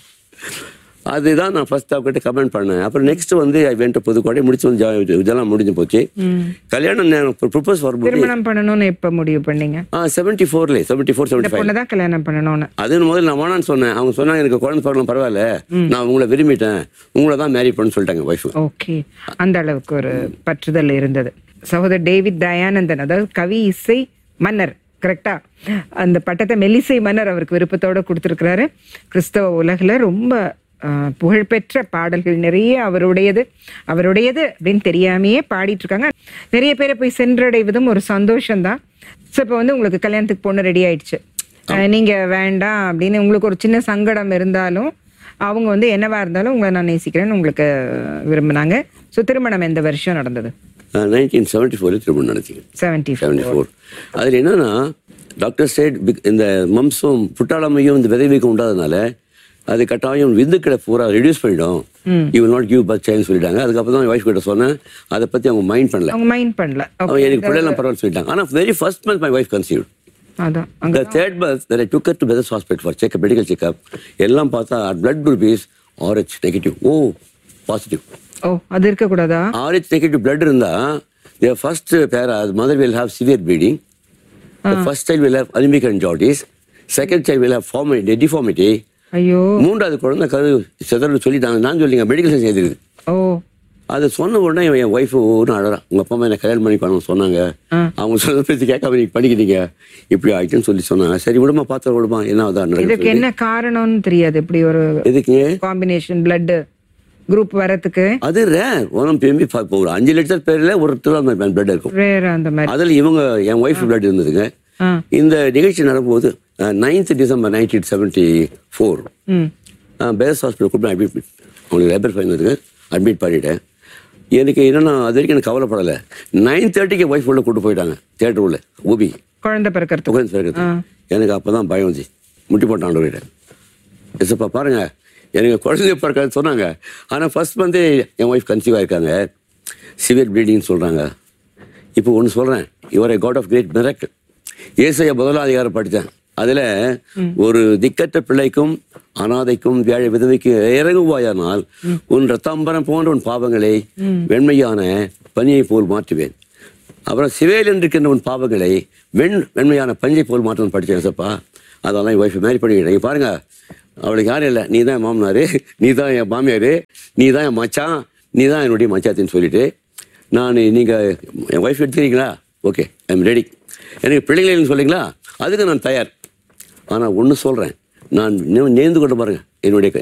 அதுதான் நான் ஃபர்ஸ்ட் அவகிட்ட கமெண்ட் பண்ணேன். அப்புறம் நெக்ஸ்ட் வந்து ஐ வென்ட் புதுக்கோட்டை முடிச்சு வந்து இதெல்லாம் முடிஞ்சு போச்சு. கல்யாணம் ப்ரொபோஸ் வரும்போது திருமணம் பண்ணணும்னு எப்ப முடிவு பண்ணீங்க? செவன்டி ஃபோர்ல செவன்டி ஃபோர் செவன்டி ஃபைவ் தான் கல்யாணம் பண்ணணும்னு. அது முதல்ல நான் வேணான்னு சொன்னேன். அவங்க சொன்னாங்க எனக்கு குழந்தை பிறகு பரவாயில்ல, நான் உங்களை விரும்பிட்டேன், உங்களை தான் மேரி பண்ணு சொல்லிட்டாங்க ஒய்ஃப். ஓகே, அந்த அளவுக்கு ஒரு பற்றுதல் இருந்தது. சகோதரர் டேவிட் தயானந்தன், அதாவது கவி இசை மன்னர், கரெக்டா? அந்த பட்டத்தை மெல்லிசை மன்னர் அவருக்கு விருப்பத்தோட கொடுத்துருக்கிறாரு. கிறிஸ்தவ உலகில் ரொம்ப புகழ்பெற்ற பாடல்கள் நிறைய அவருடையது அவருடையது அப்படின்னு தெரியாமையே பாடிட்டு இருக்காங்க. நிறைய பேரை போய் சென்றடைவதும் ஒரு சந்தோஷம்தான். ஸோ இப்போ வந்து உங்களுக்கு கல்யாணத்துக்கு பொண்ணு ரெடி ஆயிடுச்சு, நீங்க வேண்டாம் அப்படின்னு உங்களுக்கு ஒரு சின்ன சங்கடம் இருந்தாலும் அவங்க வந்து என்னவா இருந்தாலும் உங்களை நான் நேசிக்கிறேன்னு உங்களுக்கு விரும்பினாங்க. ஸோ திருமணம் எந்த வருஷம் நடந்தது? நைன்டீன் செவன்டி ஃபோர்ல திருமணம் நடத்திங்க. செவன்டி செவன்டி ஃபோர் அதில் என்னன்னா டாக்டர் சைட் இந்த மம்சம் புட்டாளமையும் இந்த விதைவிக்கும் உண்டாதனால அது கட்டாயம் விந்துக்களை பூரா ரெடியூஸ் பண்ணிடும், you will not give birth சைல்ட்னு சொல்லிட்டாங்க. அதுக்கப்புறம் தான் வைஃப் கிட்ட சொன்னேன், அதை பற்றி அவங்க மைண்ட் பண்ணல. அவங்க மைண்ட் பண்ணல, அவங்க எனக்கு பிள்ளைலாம் பரவாயில்ல சொல்லிட்டாங்க. ஆனால் very first month my wife conceived. The third month that I took her to Bethesda Hospital for check medical checkup, எல்லாம் பார்த்தா blood group is R H negative. O positive. ஓ அது இருக்க கூடாதா? R H negative blood இருந்தா the first para mother will have severe bleeding, the first child will have anemic and jaundice, second child will have deformity, deformity. ஐயோ, மூன்றாவது குழந்தை கரு செதறு சொல்லிட்டாங்க. நான் சொல்லிங்க மெடிக்கல் சயின்ஸ் எழுதிருக்கு. ஓ அதை சொன்ன உடனே என் ஒய்ஃப் ஒன்று அழறான், உங்க அப்பா அம்மா என்ன கல்யாணம் பண்ணி பண்ண சொன்னாங்க, அவங்க சொன்ன பேச்சு கேட்காம நீங்க பண்ணிக்கிட்டீங்க இப்படி ஆயிட்டுன்னு சொல்லி சொன்னாங்க. சரி விடுமா பார்த்தா விடுமா என்ன அதான் இதுக்கு என்ன காரணம்னு தெரியாது. இப்படி ஒரு இதுக்கு காம்பினேஷன் பிளட் குரூப் வரதுக்கு அது ரேர். ஒன்றும் திரும்பி ஒரு அஞ்சு லட்சம் பேர்ல ஒரு பிளட் இருக்கும் ரேர். அந்த மாதிரி அதில் இவங்க என் ஒய்ஃப் பிளட் இருந்ததுங்க. இந்த நிகழ்ச்சி நடக்கும்போது ninth December nineteen seventy four best hospital கூப்பிட்டு அட்மிட் அவங்களுக்கு லேபர் ஃபைன் இருக்கு அட்மிட் பண்ணிட்டேன். எனக்கு என்னன்னா அது வரைக்கும் எனக்கு கவலைப்படலை. நைன் தேர்ட்டிக்கு ஒய்ஃப் உள்ள கூட்டு போயிட்டாங்க தியேட்டர் உள்ள ஊபி குழந்தை பிறக்கிறது குழந்தை பிறக்கிறது. எனக்கு அப்போ தான் பயம் வந்துச்சு, முட்டி போட்டான் ஆண்டவர்கிட்ட. எஸ்ப்பா பாருங்க எனக்கு குழந்தை பிறக்காது சொன்னாங்க. ஆனால் ஃபர்ஸ்ட் வந்து என் ஒய்ஃப் கன்சீவ் ஆயிருக்காங்க, சிவியர் ப்ளீடிங்னு சொல்கிறாங்க. இப்போ ஒன்று சொல்கிறேன், your A God of great miracle. ஏசாயா முதலாம் அதிகாரம் படித்தேன். அதில் ஒரு திக்கற்ற பிள்ளைக்கும் அனாதைக்கும் வியாழ விதவைக்கு இறங்குவாயானால் உன் ரத்தாம்பரம் போன்ற உன் பாவங்களை வெண்மையான பனியை போல் மாற்றுவேன். அப்புறம் சிவேல் இருக்கின்ற உன் பாவங்களை வெண் வெண்மையான பஞ்சை போல் மாற்றணும்னு படித்தேன் சப்பா. அதெல்லாம் என் ஒய்ஃப் மேரி பண்ணிக்கிட்டேன். பாருங்க அவளுக்கு யாரும் இல்லை, நீ தான் என் மாமனாரு, நீ தான் என் மாமியார், நீ தான் என் மச்சான், நீ தான் என்னுடைய மச்சாத்தின்னு சொல்லிட்டு நான் நீங்கள் என் ஒய்ஃப் எடுத்துக்கிறீங்களா, ஓகே ஐ எம் ரெடி, எனக்கு பிள்ளைங்களேன்னு சொல்லிங்களா, அதுக்கு நான் தயார். ஆனால் ஒன்று சொல்கிறேன், நான் நேர்ந்து கொண்டு பாருங்க என்னுடைய